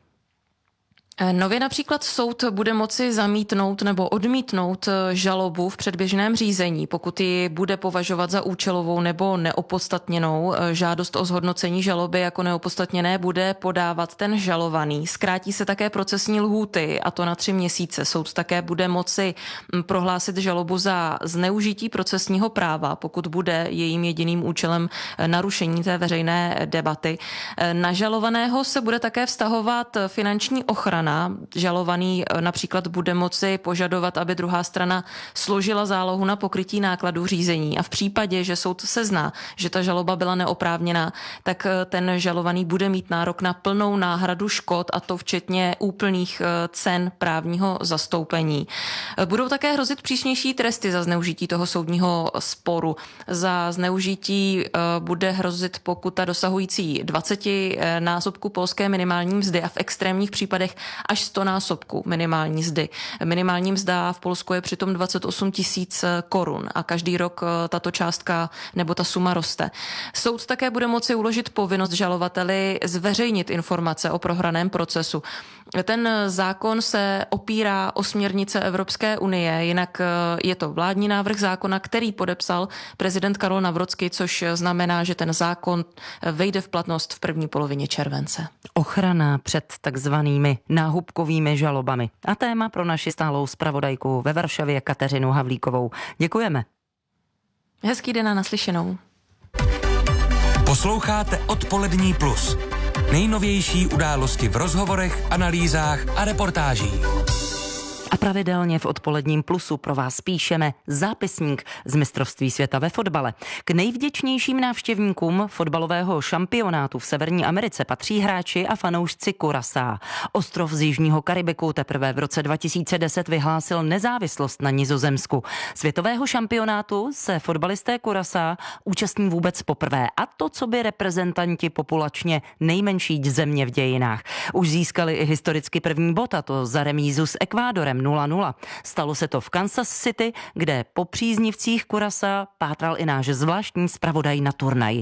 Speaker 2: Nově například soud bude moci zamítnout nebo odmítnout žalobu v předběžném řízení, pokud ji bude považovat za účelovou nebo neopodstatněnou. Žádost o zhodnocení žaloby jako neopodstatněné bude podávat ten žalovaný. Zkrátí se také procesní lhůty, a to na tři měsíce. Soud také bude moci prohlásit žalobu za zneužití procesního práva, pokud bude jejím jediným účelem narušení té veřejné debaty. Na žalovaného se bude také vztahovat finanční ochrana. Žalovaný například bude moci požadovat, aby druhá strana složila zálohu na pokrytí nákladů řízení, a v případě, že soud sezná, že ta žaloba byla neoprávněná, tak ten žalovaný bude mít nárok na plnou náhradu škod, a to včetně úplných cen právního zastoupení. Budou také hrozit přísnější tresty za zneužití toho soudního sporu. Za zneužití bude hrozit pokuta dosahující dvaceti násobků polské minimální mzdy a v extrémních případech až sto násobků minimální mzdy. Minimální mzda v Polsku je přitom dvacet osm tisíc korun a každý rok tato částka nebo ta suma roste. Soud také bude moci uložit povinnost žalovateli zveřejnit informace o prohraném procesu. Ten zákon se opírá o směrnice Evropské unie, jinak je to vládní návrh zákona, který podepsal prezident Karol Nawrocki, což znamená, že ten zákon vejde v platnost v první polovině července.
Speaker 5: Ochrana před takzvanými náhubkovými žalobami. A téma pro naši stálou zpravodajku ve Varšavě Kateřinu Havlíkovou. Děkujeme.
Speaker 2: Hezký den a naslyšenou.
Speaker 10: Posloucháte Odpolední plus. Nejnovější události v rozhovorech, analýzách a reportážích.
Speaker 5: A pravidelně v odpoledním Plusu pro vás píšeme zápisník z mistrovství světa ve fotbale. K nejvděčnějším návštěvníkům fotbalového šampionátu v Severní Americe patří hráči a fanoušci Curaçaa. Ostrov z jižního Karibiku teprve v roce dva tisíce deset vyhlásil nezávislost na Nizozemsku. Světového šampionátu se fotbalisté Curaçaa účastní vůbec poprvé, a to co by reprezentanti populačně nejmenší země v dějinách. Už získali i historicky první bod, a to za remízu s Ekvádorem nula nula. Stalo se to v Kansas City, kde po příznivcích Curaçaa pátral i náš zvláštní zpravodaj na turnaji.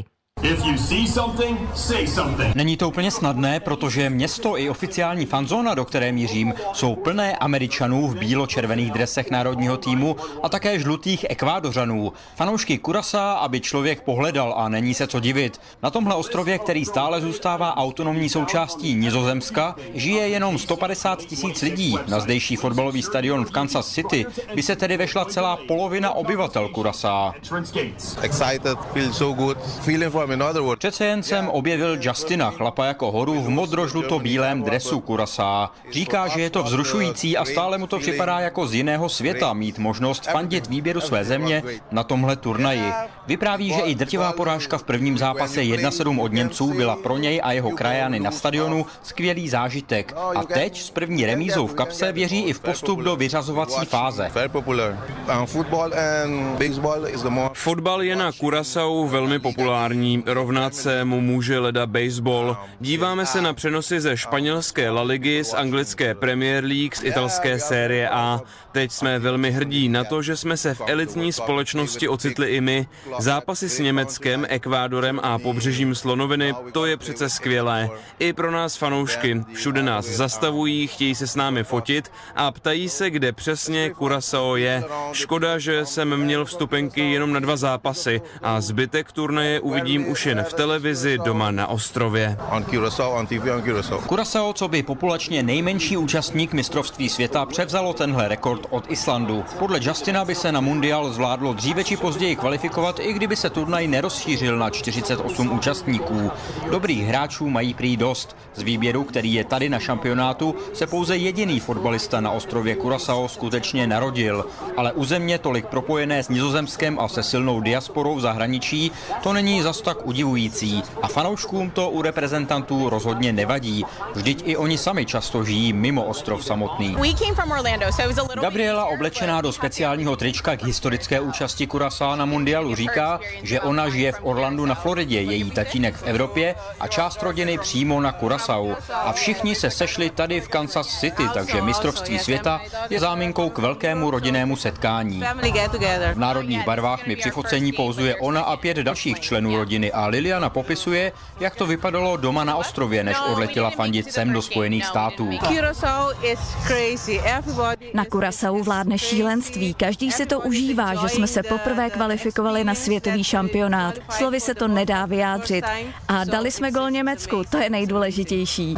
Speaker 18: Není to úplně snadné, protože město i oficiální fanzóna, do které mířím, jsou plné Američanů v bílo-červených dresech národního týmu a také žlutých Ekvádořanů. Fanoušky Curaçaa, aby člověk pohledal, a není se co divit. Na tomhle ostrově, který stále zůstává autonomní součástí Nizozemska, žije jenom sto padesát tisíc lidí. Na zdejší fotbalový stadion v Kansas City by se tedy vešla celá polovina obyvatel Curaçaa. Přece jen jsem objevil Justina, chlapa jako horu v modrožluto-bílém dresu Curaçaa. Říká, že je to vzrušující a stále mu to připadá jako z jiného světa mít možnost fandit výběru své země na tomhle turnaji. Vypráví, že i drtivá porážka v prvním zápase jedna sedm od Němců byla pro něj a jeho krajany na stadionu skvělý zážitek. A teď s první remízou v kapse věří i v postup do vyřazovací fáze.
Speaker 19: Fotbal je na Curaçao velmi populární. Rovnat se mu může leda baseball. Díváme se na přenosy ze španělské La Ligy, z anglické Premier League, z italské série A. Teď jsme velmi hrdí na to, že jsme se v elitní společnosti ocitli i my. Zápasy s Německem, Ekvádorem a pobřežím Slonoviny, to je přece skvělé. I pro nás fanoušky. Všude nás zastavují, chtějí se s námi fotit a ptají se, kde přesně Curaçao je. Škoda, že jsem měl vstupenky jenom na dva zápasy a zbytek turnaje uvidím už jen v televizi doma na ostrově.
Speaker 18: Curaçao, co by populačně nejmenší účastník mistrovství světa, převzalo tenhle rekord od Islandu. Podle Justina by se na mundial zvládlo dříve či později kvalifikovat, i kdyby se turnaj nerozšířil na čtyřicet osm účastníků. Dobrých hráčů mají prý dost. Z výběru, který je tady na šampionátu, se pouze jediný fotbalista na ostrově Curaçao skutečně narodil. Ale u země tolik propojené s Nizozemskem a se silnou diasporou v zahraničí, to není zas tak udivující. A fanouškům to u reprezentantů rozhodně nevadí. Vždyť i oni sami často žijí mimo ostrov samotný. Gabriela, oblečená do speciálního trička k historické účasti Curaçao na mundialu, říká, že ona žije v Orlandu na Floridě, její tatínek v Evropě a část rodiny přímo na Curaçao. A všichni se sešli tady v Kansas City, takže mistrovství světa je záminkou k velkému rodinnému setkání. V národních barvách mi při focení pouzuje ona a pět dalších členů rodiny a Liliana popisuje, jak to vypadalo doma na ostrově, než odletěla fandit sem do Spojených států.
Speaker 20: Na Curaçao vládne šílenství. Každý si to užívá, že jsme se poprvé kvalifikovali na světový šampionát. Slovy se to nedá vyjádřit. A dali jsme gol Německu, to je nejdůležitější.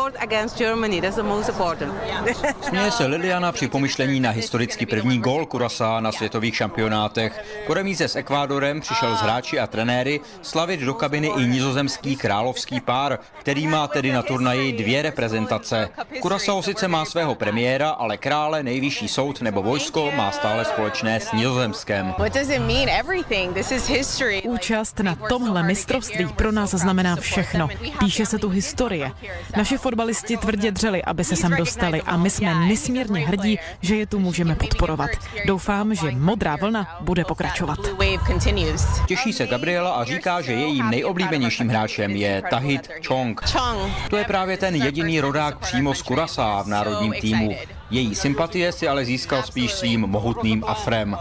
Speaker 18: Směje se Liliana při pomyšlení na historicky první gól Curaçao na světových šampionátech. Po remíze s Ekvádorem přišel s hráči a trenéry slavit do kabiny i nizozemský královský pár, který má tedy na turnaji dvě reprezentace. Curaçao sice má svého premiéra, ale krále, nejvyšší soud nebo vojsko má stále společné s Nizozemskem.
Speaker 21: Účast na tomhle mistrovství pro nás znamená všechno. Píše se tu historie. Naši fotbalisti tvrdě dřeli, aby se sem dostali, a my jsme nesmírně hrdí, že je tu můžeme podporovat. Doufám, že modrá vlna bude pokračovat.
Speaker 18: Těší se Gabriela a říká, že jejím nejoblíbenějším hráčem je Tahith Chong. To je právě ten jediný rodák přímo z Curaçao v národním týmu. Její sympatie si ale získal spíš svým mohutným afrem.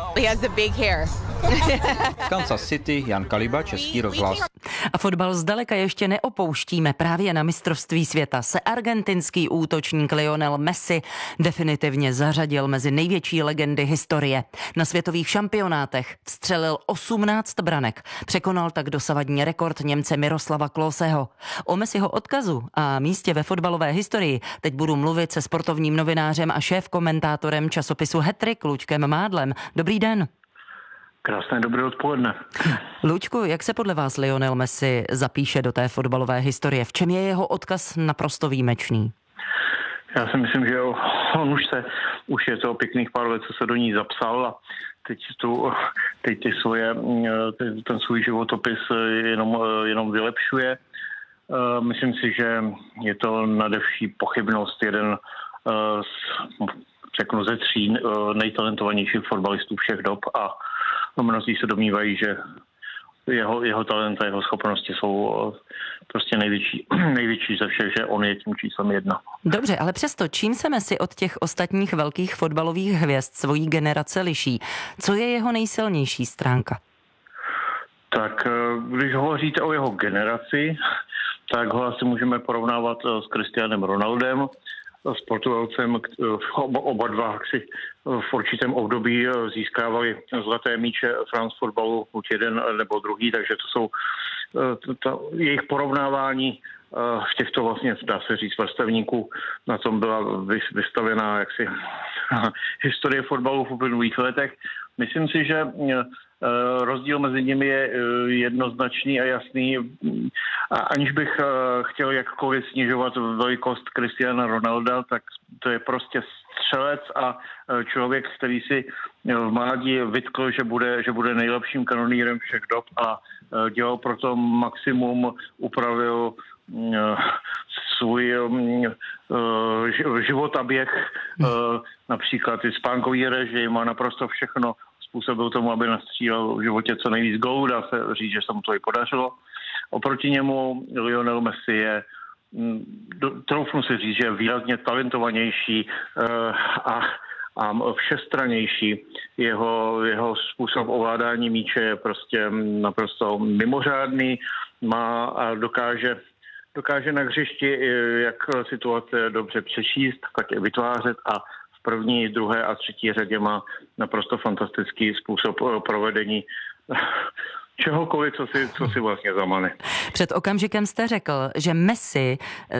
Speaker 18: Kansas City, Jan Kaliba, Český rozhlas.
Speaker 5: A fotbal zdaleka ještě neopouštíme. Právě na mistrovství světa se argentinský útočník Lionel Messi definitivně zařadil mezi největší legendy historie. Na světových šampionátech vstřelil osmnáct branek. Překonal tak dosavadní rekord Němce Miroslava Kloseho. O Messiho odkazu a místě ve fotbalové historii teď budu mluvit se sportovním novinářem a šéf-komentátorem časopisu Hat-Trick Luďkem Mádlem. Dobrý den.
Speaker 22: Krásné dobré odpoledne.
Speaker 5: Luďku, jak se podle vás Lionel Messi zapíše do té fotbalové historie? V čem je jeho odkaz naprosto výjimečný?
Speaker 22: Já si myslím, že on už se už je to pěkných pár let, co se do ní zapsal a teď, tu, teď ty svoje, ten svůj životopis jenom, jenom vylepšuje. Myslím si, že je to nadevší pochybnost jeden z, řeknu, ze tří nejtalentovanějších fotbalistů všech dob a mnozí se domnívají, že jeho, jeho talent a jeho schopnosti jsou prostě největší, největší ze všech, že on je tím číslem jedna.
Speaker 5: Dobře, ale přesto, čím se Messi od těch ostatních velkých fotbalových hvězd svojí generace liší? Co je jeho nejsilnější stránka?
Speaker 22: Tak když hovoříte o jeho generaci, tak ho asi můžeme porovnávat s Cristianem Ronaldem, s Portugalcem. Oba dva si v určitém období získávali zlaté míče France fotbalu, buď jeden nebo druhý, takže to jsou to, jejich porovnávání v těchto vlastně, dá se říct, vrstevníků, na tom byla vystavená jaksi historie fotbalu v uplynulých letech. Myslím si, že rozdíl mezi nimi je jednoznačný a jasný. A aniž bych chtěl jakkoliv snižovat velikost Cristiana Ronalda, tak to je prostě střelec a člověk, který si v mládí vytkl, že bude, že bude nejlepším kanonýrem všech dob a dělal proto maximum, upravil svůj život a běh, například i spánkový režim, má naprosto všechno, způsobil tomu, aby nastřílel v životě co nejvíc gólů, dá se říct, že se mu to i podařilo. Oproti němu Lionel Messi je, troufnu si říct, že je výrazně talentovanější a, a všestrannější. Jeho, jeho způsob ovládání míče je prostě naprosto mimořádný, má a dokáže dokáže na hřišti jak situace dobře přečíst, tak je vytvářet a v první, druhé a třetí řadě má naprosto fantastický způsob provedení čehokoliv, co si, co si vlastně zamane.
Speaker 5: Před okamžikem jste řekl, že Messi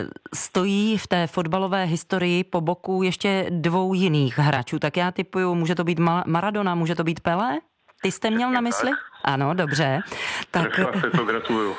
Speaker 5: stojí v té fotbalové historii po boku ještě dvou jiných hráčů. Tak já tipuju, může to být Maradona, může to být Pelé? Ty jste měl na mysli? Ano, dobře. Tak
Speaker 22: se to gratuluju.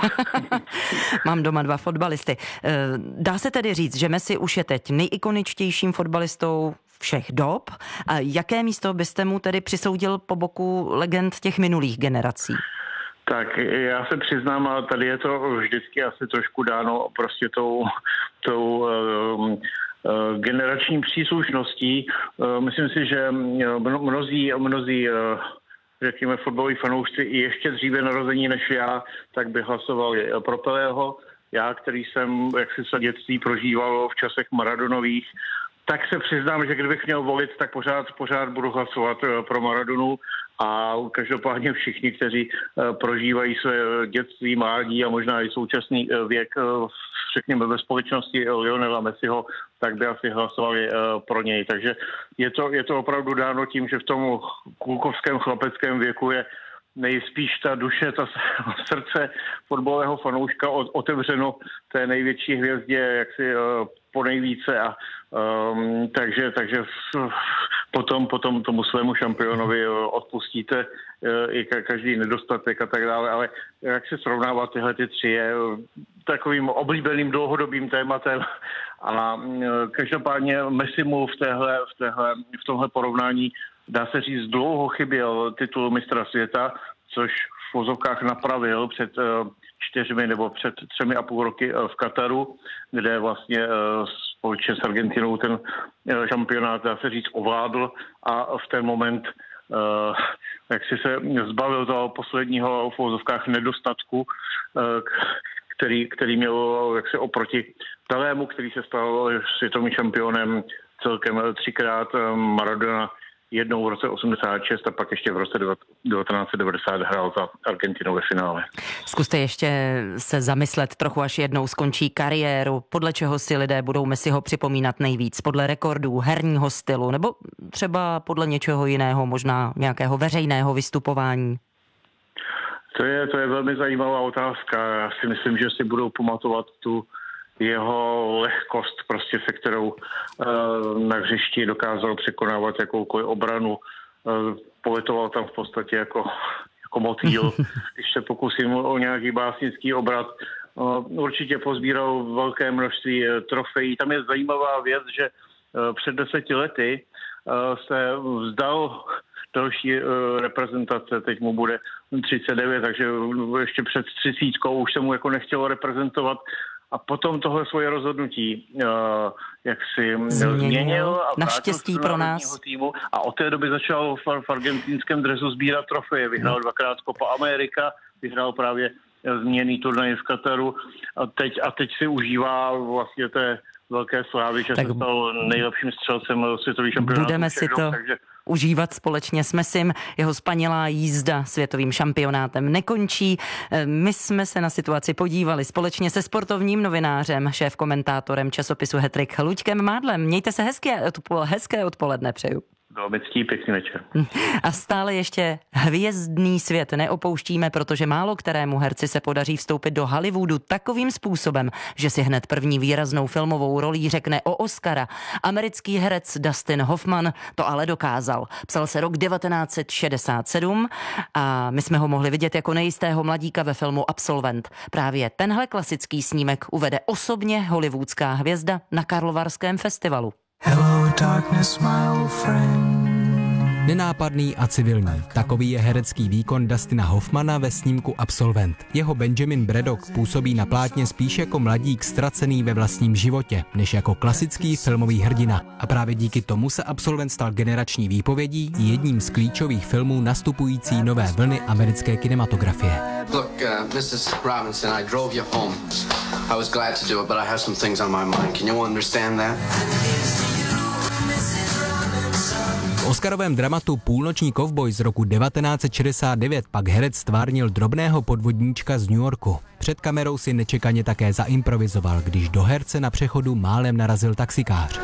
Speaker 5: Mám doma dva fotbalisty. Dá se tedy říct, že Messi už je teď nejikoničtějším fotbalistou všech dob. A jaké místo byste mu tedy přisoudil po boku legend těch minulých generací?
Speaker 22: Tak já se přiznám, ale tady je to vždycky asi trošku dáno prostě tou, tou um, generační příslušností. Myslím si, že mnozí, mnozí řekněme, fotbaloví fanoušci i ještě dříve narození než já, tak by hlasovali pro Pelého. Já, který jsem jaksi se dětství prožíval v časech Maradonových, tak se přiznám, že kdybych měl volit, tak pořád, pořád budu hlasovat pro Maradonu a každopádně všichni, kteří prožívají své dětství, mládí a možná i současný věk, řekněme, ve společnosti Lionela Messiho, tak by asi hlasovali pro něj. Takže je to, je to opravdu dáno tím, že v tom klukovském chlapeckém věku je nejspíš ta duše, ta srdce fotbalového fanouška otevřeno té největší hvězdě, jaksi po nejvíce a um, takže, takže potom, potom tomu svému šampionovi odpustíte i každý nedostatek a tak dále, ale jak se srovnává tyhle ty tři je takovým oblíbeným dlouhodobým tématem a každopádně Messi mu v, téhle, v, téhle, v tomhle porovnání dá se říct dlouho chyběl titul mistra světa, což v vozovkách napravil před čtyřmi nebo před třemi a půl roky v Kataru, kde vlastně společně s Argentinou ten šampionát, dá se říct, ovládl a v ten moment jak si se zbavil toho posledního v vozovkách nedostatku, který, který měl jaksi oproti Pelému, který se stal světovým šampionem celkem třikrát, Maradona jednou v roce osmdesát šest a pak ještě v roce devatenáct set devadesát hrál za Argentinu ve finále.
Speaker 5: Zkuste ještě se zamyslet trochu, až jednou skončí kariéru, podle čeho si lidé budou Messiho připomínat nejvíc, podle rekordů, herního stylu, nebo třeba podle něčeho jiného, možná nějakého veřejného vystupování?
Speaker 22: To je, to je velmi zajímavá otázka. Já si myslím, že si budou pamatovat tu jeho lehkost, prostě se kterou uh, na hřišti dokázal překonávat jakoukoliv obranu. Uh, poletoval tam v podstatě jako, jako motýl. Když se pokusím o nějaký básnický obrat, uh, určitě pozbíral velké množství uh, trofejí. Tam je zajímavá věc, že uh, před deseti lety se vzdal další reprezentace, teď mu bude třicet devět, takže ještě před třicítkou už se mu jako nechtělo reprezentovat. A potom tohle svoje rozhodnutí uh, jak si změnil, změnil a
Speaker 5: naštěstí pro nás.
Speaker 22: Týmu a od té doby začal v, v argentinském dresu sbírat trofeje. Vyhrál dvakrát Copa America, vyhrál právě zmíněný turnaj v Kataru a teď, a teď si užívá vlastně té velké slávy, že tak se stal nejlepším střelcem světových šampionátů.
Speaker 5: Budeme si to takže... užívat společně s Messim. Jeho spanilá jízda světovým šampionátem nekončí. My jsme se na situaci podívali společně se sportovním novinářem, šéf-komentátorem časopisu Hattrick Luďkem Mádlem. Mějte se hezké, hezké odpoledne přeju.
Speaker 22: Velmi ctí, pěkný večer.
Speaker 5: A stále ještě hvězdný svět neopouštíme, protože málo kterému herci se podaří vstoupit do Hollywoodu takovým způsobem, že si hned první výraznou filmovou rolí řekne o Oscara. Americký herec Dustin Hoffman to ale dokázal. Psal se rok devatenáct set šedesát sedm a my jsme ho mohli vidět jako nejistého mladíka ve filmu Absolvent. Právě tenhle klasický snímek uvede osobně hollywoodská hvězda na Karlovarském festivalu.
Speaker 3: Hello, darkness, my old friend.
Speaker 8: Nenápadný a civilní. Takový je herecký výkon Dustina Hoffmana ve snímku Absolvent. Jeho Benjamin Braddock působí na plátně spíš jako mladík ztracený ve vlastním životě, než jako klasický filmový hrdina. A právě díky tomu se Absolvent stal generační výpovědí jedním z klíčových filmů nastupující nové vlny americké kinematografie.
Speaker 4: Look, uh, missus Robinson, I drove you home. I was glad to do it, but I have some things on my mind. Can you understand that?
Speaker 8: V oscarovém dramatu Půlnoční kovboj z roku devatenáct set šedesát devět pak herec stvárnil drobného podvodníčka z New Yorku. Před kamerou si nečekaně také zaimprovizoval, když do herce na přechodu málem narazil taxikář.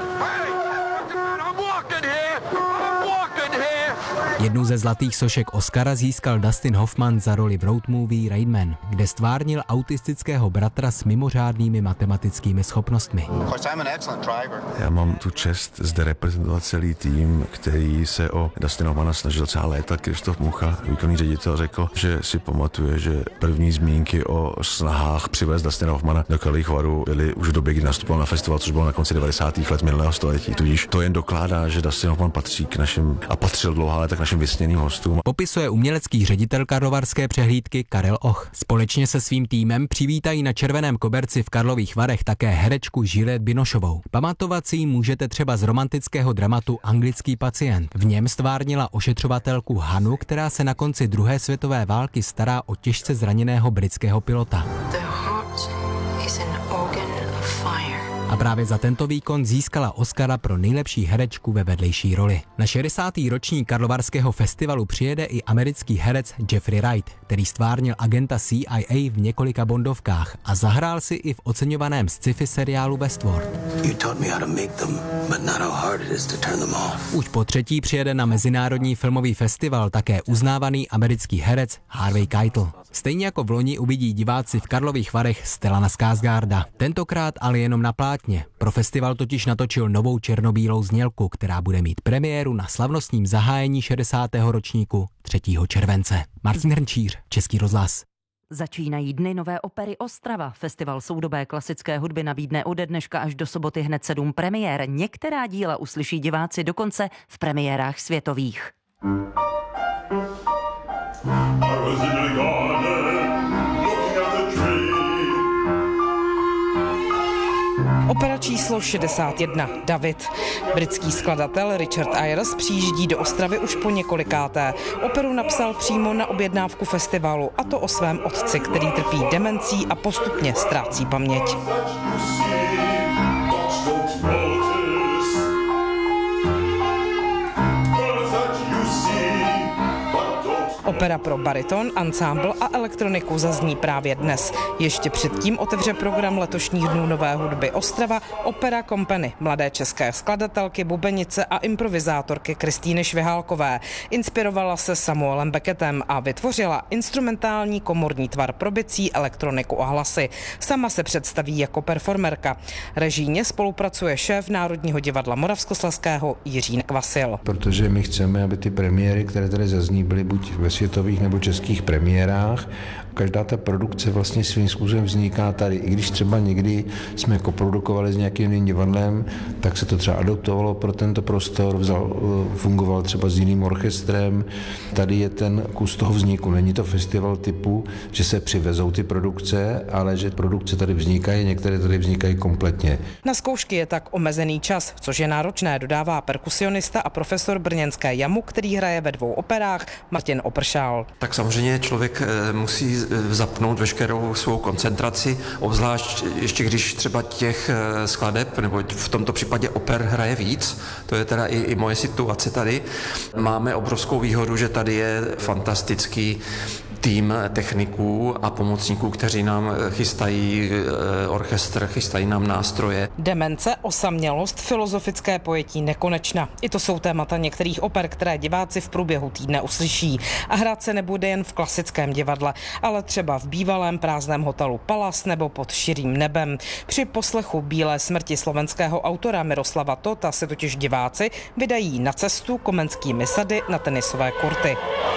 Speaker 8: Jednu ze zlatých sošek Oscara získal Dustin Hoffman za roli v road movie Rain Man, kde stvárnil autistického bratra s mimořádnými matematickými schopnostmi.
Speaker 23: Já mám tu čest zde reprezentovat celý tým, který se o Dustina Hoffmana snažil celá léta. Krištof Mucha, výkonný ředitel, řekl, že si pamatuje, že první zmínky o snahách přivést Dustina Hoffmana do Karlových Varů byly už v době, kdy nastupoval na festival, což bylo na konci devadesátých let minulého století. Tudíž to jen dokládá, že Dustin Hoffman patří k našim a patřil dlouhá léta k našim vysněným hostům.
Speaker 8: Popisuje umělecký ředitel karlovarské přehlídky Karel Och. Společně se svým týmem přivítají na červeném koberci v Karlových Varech také herečku Juliette Binocheovou. Pamatovat si ji můžete třeba z romantického dramatu Anglický pacient. V něm stvárnila ošetřovatelku Hanu, která se na konci druhé světové války stará o těžce zraněného britského pilota. A právě za tento výkon získala Oscara pro nejlepší herečku ve vedlejší roli. Na šedesátý ročník Karlovarského festivalu přijede i americký herec Jeffrey Wright, který stvárnil agenta C I A v několika bondovkách a zahrál si i v oceňovaném sci-fi seriálu Westworld. Už po třetí přijede na mezinárodní filmový festival také uznávaný americký herec Harvey Keitel. Stejně jako v loni uvidí diváci v Karlových Varech Stellana Skarsgarda. Tentokrát ale jenom na plátně. Pro festival totiž natočil novou černobílou znělku, která bude mít premiéru na slavnostním zahájení šedesátého ročníku třetího července. Martin Hrnčíř, Český rozhlas.
Speaker 5: Začínají dny nové opery Ostrava. Festival soudobé klasické hudby nabídne ode dneška až do soboty hned sedm premiér. Některá díla uslyší diváci dokonce v premiérách světových.
Speaker 24: Opera číslo šedesát jedna, David. Britský skladatel Richard Ayres přijíždí do Ostravy už po několikáté. Operu napsal přímo na objednávku festivalu, a to o svém otci, který trpí demencí a postupně ztrácí paměť. Opera pro bariton, ansámbl a elektroniku zazní právě dnes. Ještě předtím otevře program letošních dnů nové hudby Ostrava Opera Company, mladé české skladatelky, bubenice a improvizátorky Kristýny Švihálkové. Inspirovala se Samuelem Beckettem a vytvořila instrumentální komorní tvar pro bicí, elektroniku a hlasy. Sama se představí jako performerka. Režijně spolupracuje šéf Národního divadla Moravskoslezského Jiří Nekvasil.
Speaker 25: Protože my chceme, aby ty premiéry, které tady zazní, byly buď ve světových
Speaker 6: světových nebo českých premiérách. Každá ta produkce vlastně svým způsobem vzniká tady. I když třeba někdy jsme koprodukovali s nějakým jiným divadlem, tak se to třeba adoptovalo pro tento prostor, vzal, fungoval třeba s jiným orchestrem. Tady je ten kus toho vzniku. Není to festival typu, že se přivezou ty produkce, ale že produkce tady vznikají, některé tady vznikají kompletně.
Speaker 24: Na zkoušky je tak omezený čas, což je náročné, dodává perkusionista a profesor brněnské jamu, který hraje ve dvou operách, Martin Opršál.
Speaker 7: Tak samozřejmě člověk musí zapnout veškerou svou koncentraci, obzvlášť ještě když třeba těch skladeb, nebo v tomto případě oper hraje víc, to je teda i, i moje situace tady. Máme obrovskou výhodu, že tady je fantastický tým techniků a pomocníků, kteří nám chystají orchestr, chystají nám nástroje.
Speaker 24: Demence, osamělost, filozofické pojetí nekonečna. I to jsou témata některých oper, které diváci v průběhu týdne uslyší. A hrát se nebude jen v klasickém divadle, ale třeba v bývalém prázdném hotelu Palace nebo pod širým nebem. Při poslechu Bílé smrti slovenského autora Miroslava Tota se totiž diváci vydají na cestu komenskými sady na tenisové kurty.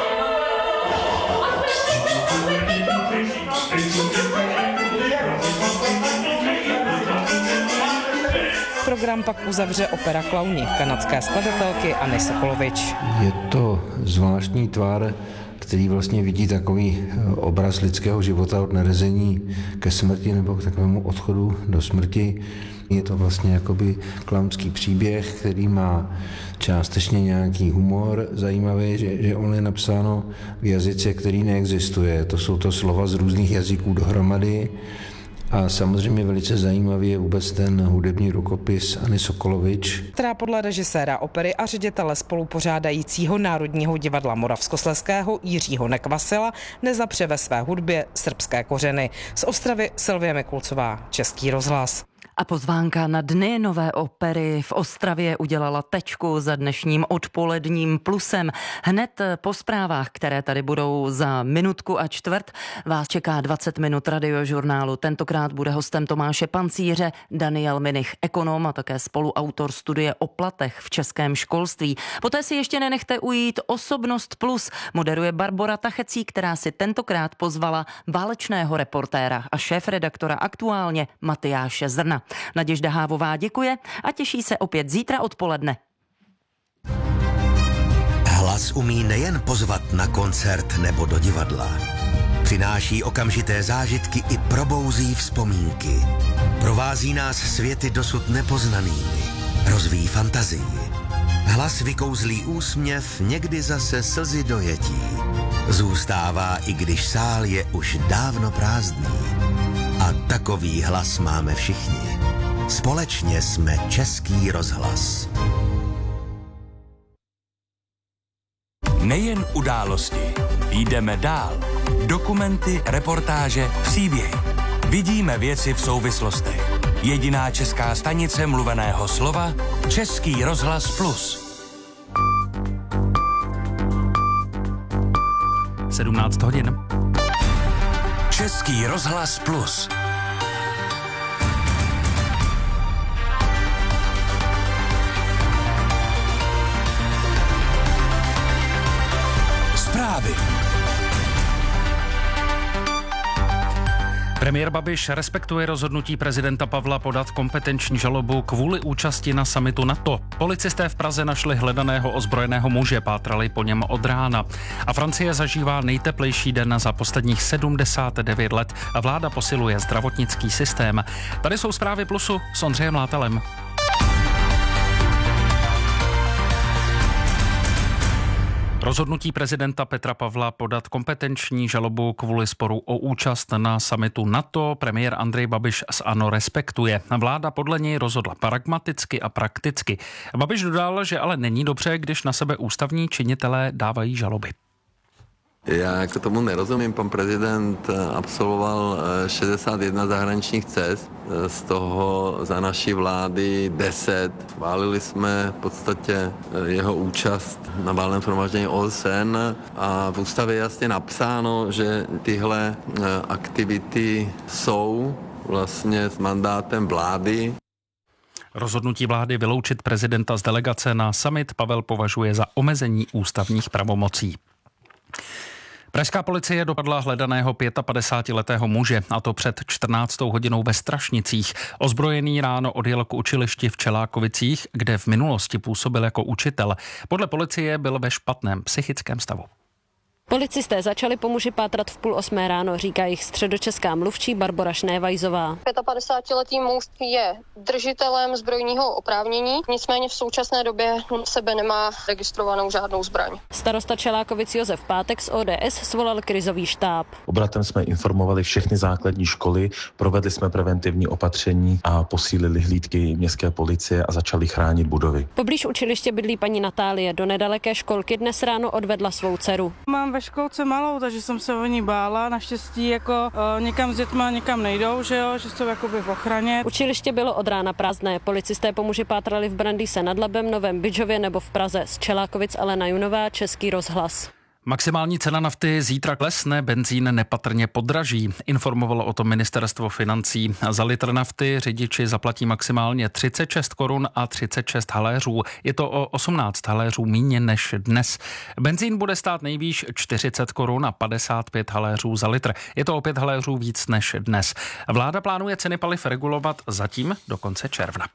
Speaker 24: Program pak uzavře opera Klauni kanadské skladatelky Anny Sokolovič.
Speaker 6: Je to zvláštní tvar, který vlastně vidí takový obraz lidského života od narození ke smrti nebo k takovému odchodu do smrti. Je to vlastně jakoby klaunský příběh, který má částečně nějaký humor. Zajímavé je, že, že on je napsáno v jazyce, který neexistuje. To jsou to slova z různých jazyků dohromady. A samozřejmě velice zajímavý je vůbec ten hudební rukopis Anny Sokolovič,
Speaker 24: která podle režiséra opery a ředitele spolupořádajícího Národního divadla Moravskoslezského Jiřího Nekvasila nezapře ve své hudbě srbské kořeny. Z Ostravy Silvie Mikulcová, Český rozhlas.
Speaker 5: A pozvánka na Dny nové opery v Ostravě udělala tečku za dnešním odpoledním plusem. Hned po zprávách, které tady budou za minutku a čtvrt, vás čeká dvacet minut radiožurnálu. Tentokrát bude hostem Tomáše Pancíře Daniel Minich, ekonom a také spoluautor studie o platech v českém školství. Poté si ještě nenechte ujít Osobnost plus. Moderuje Barbora Tachecí, která si tentokrát pozvala válečného reportéra a šéfredaktora Aktuálně Matyáše Zrna. Naděžda Hávová děkuje a těší se opět zítra odpoledne.
Speaker 9: Hlas umí nejen pozvat na koncert nebo do divadla. Přináší okamžité zážitky i probouzí vzpomínky. Provází nás světy dosud nepoznanými. Rozvíjí fantazii. Hlas vykouzlí úsměv, někdy zase slzy dojetí. Zůstává, i když sál je už dávno prázdný. A takový hlas máme všichni. Společně jsme Český rozhlas.
Speaker 10: Nejen události. Jdeme dál. Dokumenty, reportáže, příběhy. Vidíme věci v souvislostech. Jediná česká stanice mluveného slova Český rozhlas plus.
Speaker 1: sedmnáct hodin.
Speaker 10: Český rozhlas plus. Zprávy.
Speaker 1: Premiér Babiš respektuje rozhodnutí prezidenta Pavla podat kompetenční žalobu kvůli účasti na summitu NATO. Policisté v Praze našli hledaného ozbrojeného muže, pátrali po něm od rána. A Francie zažívá nejteplejší den za posledních sedmdesát devět let a vláda posiluje zdravotnický systém. Tady jsou zprávy Plusu s Ondřejem Látelem. Rozhodnutí prezidenta Petra Pavla podat kompetenční žalobu kvůli sporu o účast na summitu NATO premiér Andrej Babiš z ANO respektuje. Vláda podle něj rozhodla pragmaticky a prakticky. Babiš dodal, že ale není dobře, když na sebe ústavní činitelé dávají žaloby.
Speaker 17: Já jako tomu nerozumím. Pan prezident absolvoval šedesát jedna zahraničních cest, z toho za naší vlády deset. Chválili jsme v podstatě jeho účast na valném shromáždění O S N a v ústavě je jasně napsáno, že tyhle aktivity jsou vlastně s mandátem vlády.
Speaker 1: Rozhodnutí vlády vyloučit prezidenta z delegace na summit Pavel považuje za omezení ústavních pravomocí. Pražská policie dopadla hledaného pětapadesátiletého muže, a to před čtrnáctou hodinou ve Strašnicích. Ozbrojený ráno odjel k učilišti v Čelákovicích, kde v minulosti působil jako učitel. Podle policie byl ve špatném psychickém stavu.
Speaker 11: Policisté začali po muži pátrat v půl osmé ráno, říká jich středočeská mluvčí Barbora Šnévajzová.
Speaker 12: pětapadesátiletý muž je držitelem zbrojního oprávnění, nicméně v současné době u sebe nemá registrovanou žádnou zbraň.
Speaker 11: Starosta Čelákovic Josef Pátek z O D S svolal krizový štáb.
Speaker 13: Obratem jsme informovali všechny základní školy, provedli jsme preventivní opatření a posílili hlídky městské policie a začali chránit budovy.
Speaker 11: Poblíž učiliště bydlí paní Natálie, do nedaleké školky dnes ráno odvedla svou dceru.
Speaker 15: Mám ve školce malou, takže jsem se o ní bála. Naštěstí jako uh, někam s dětma někam nejdou, že jo, že jsou jakoby v ochraně.
Speaker 11: Učiliště bylo od rána prázdné. Policisté po muži pátrali v Brandýse nad Labem, Novém Bydžově nebo v Praze. Z Čelákovic Alena Junová, Český rozhlas.
Speaker 1: Maximální cena nafty zítra klesne, benzín nepatrně podraží. Informovalo o tom ministerstvo financí. Za litr nafty řidiči zaplatí maximálně třicet šest korun a třicet šest haléřů. Je to o osmnáct haléřů míně než dnes. Benzín bude stát nejvýš čtyřicet korun a padesát pět haléřů za litr. Je to o pět haléřů víc než dnes. Vláda plánuje ceny paliv regulovat zatím do konce června.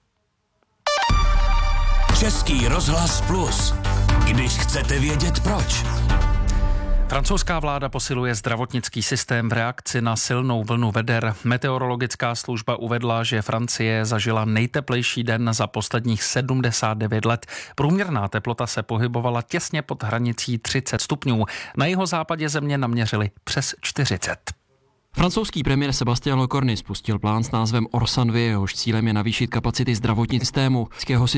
Speaker 10: Český rozhlas Plus. Když chcete vědět proč.
Speaker 1: Francouzská vláda posiluje zdravotnický systém v reakci na silnou vlnu veder. Meteorologická služba uvedla, že Francie zažila nejteplejší den za posledních sedmdesát devět let. Průměrná teplota se pohybovala těsně pod hranicí třicet stupňů. Na jihozápadě země naměřili přes čtyřicet.
Speaker 25: Francouzský premiér Sébastien Lecornu spustil plán s názvem Orsanvy, jehož cílem je navýšit kapacity zdravotního systému.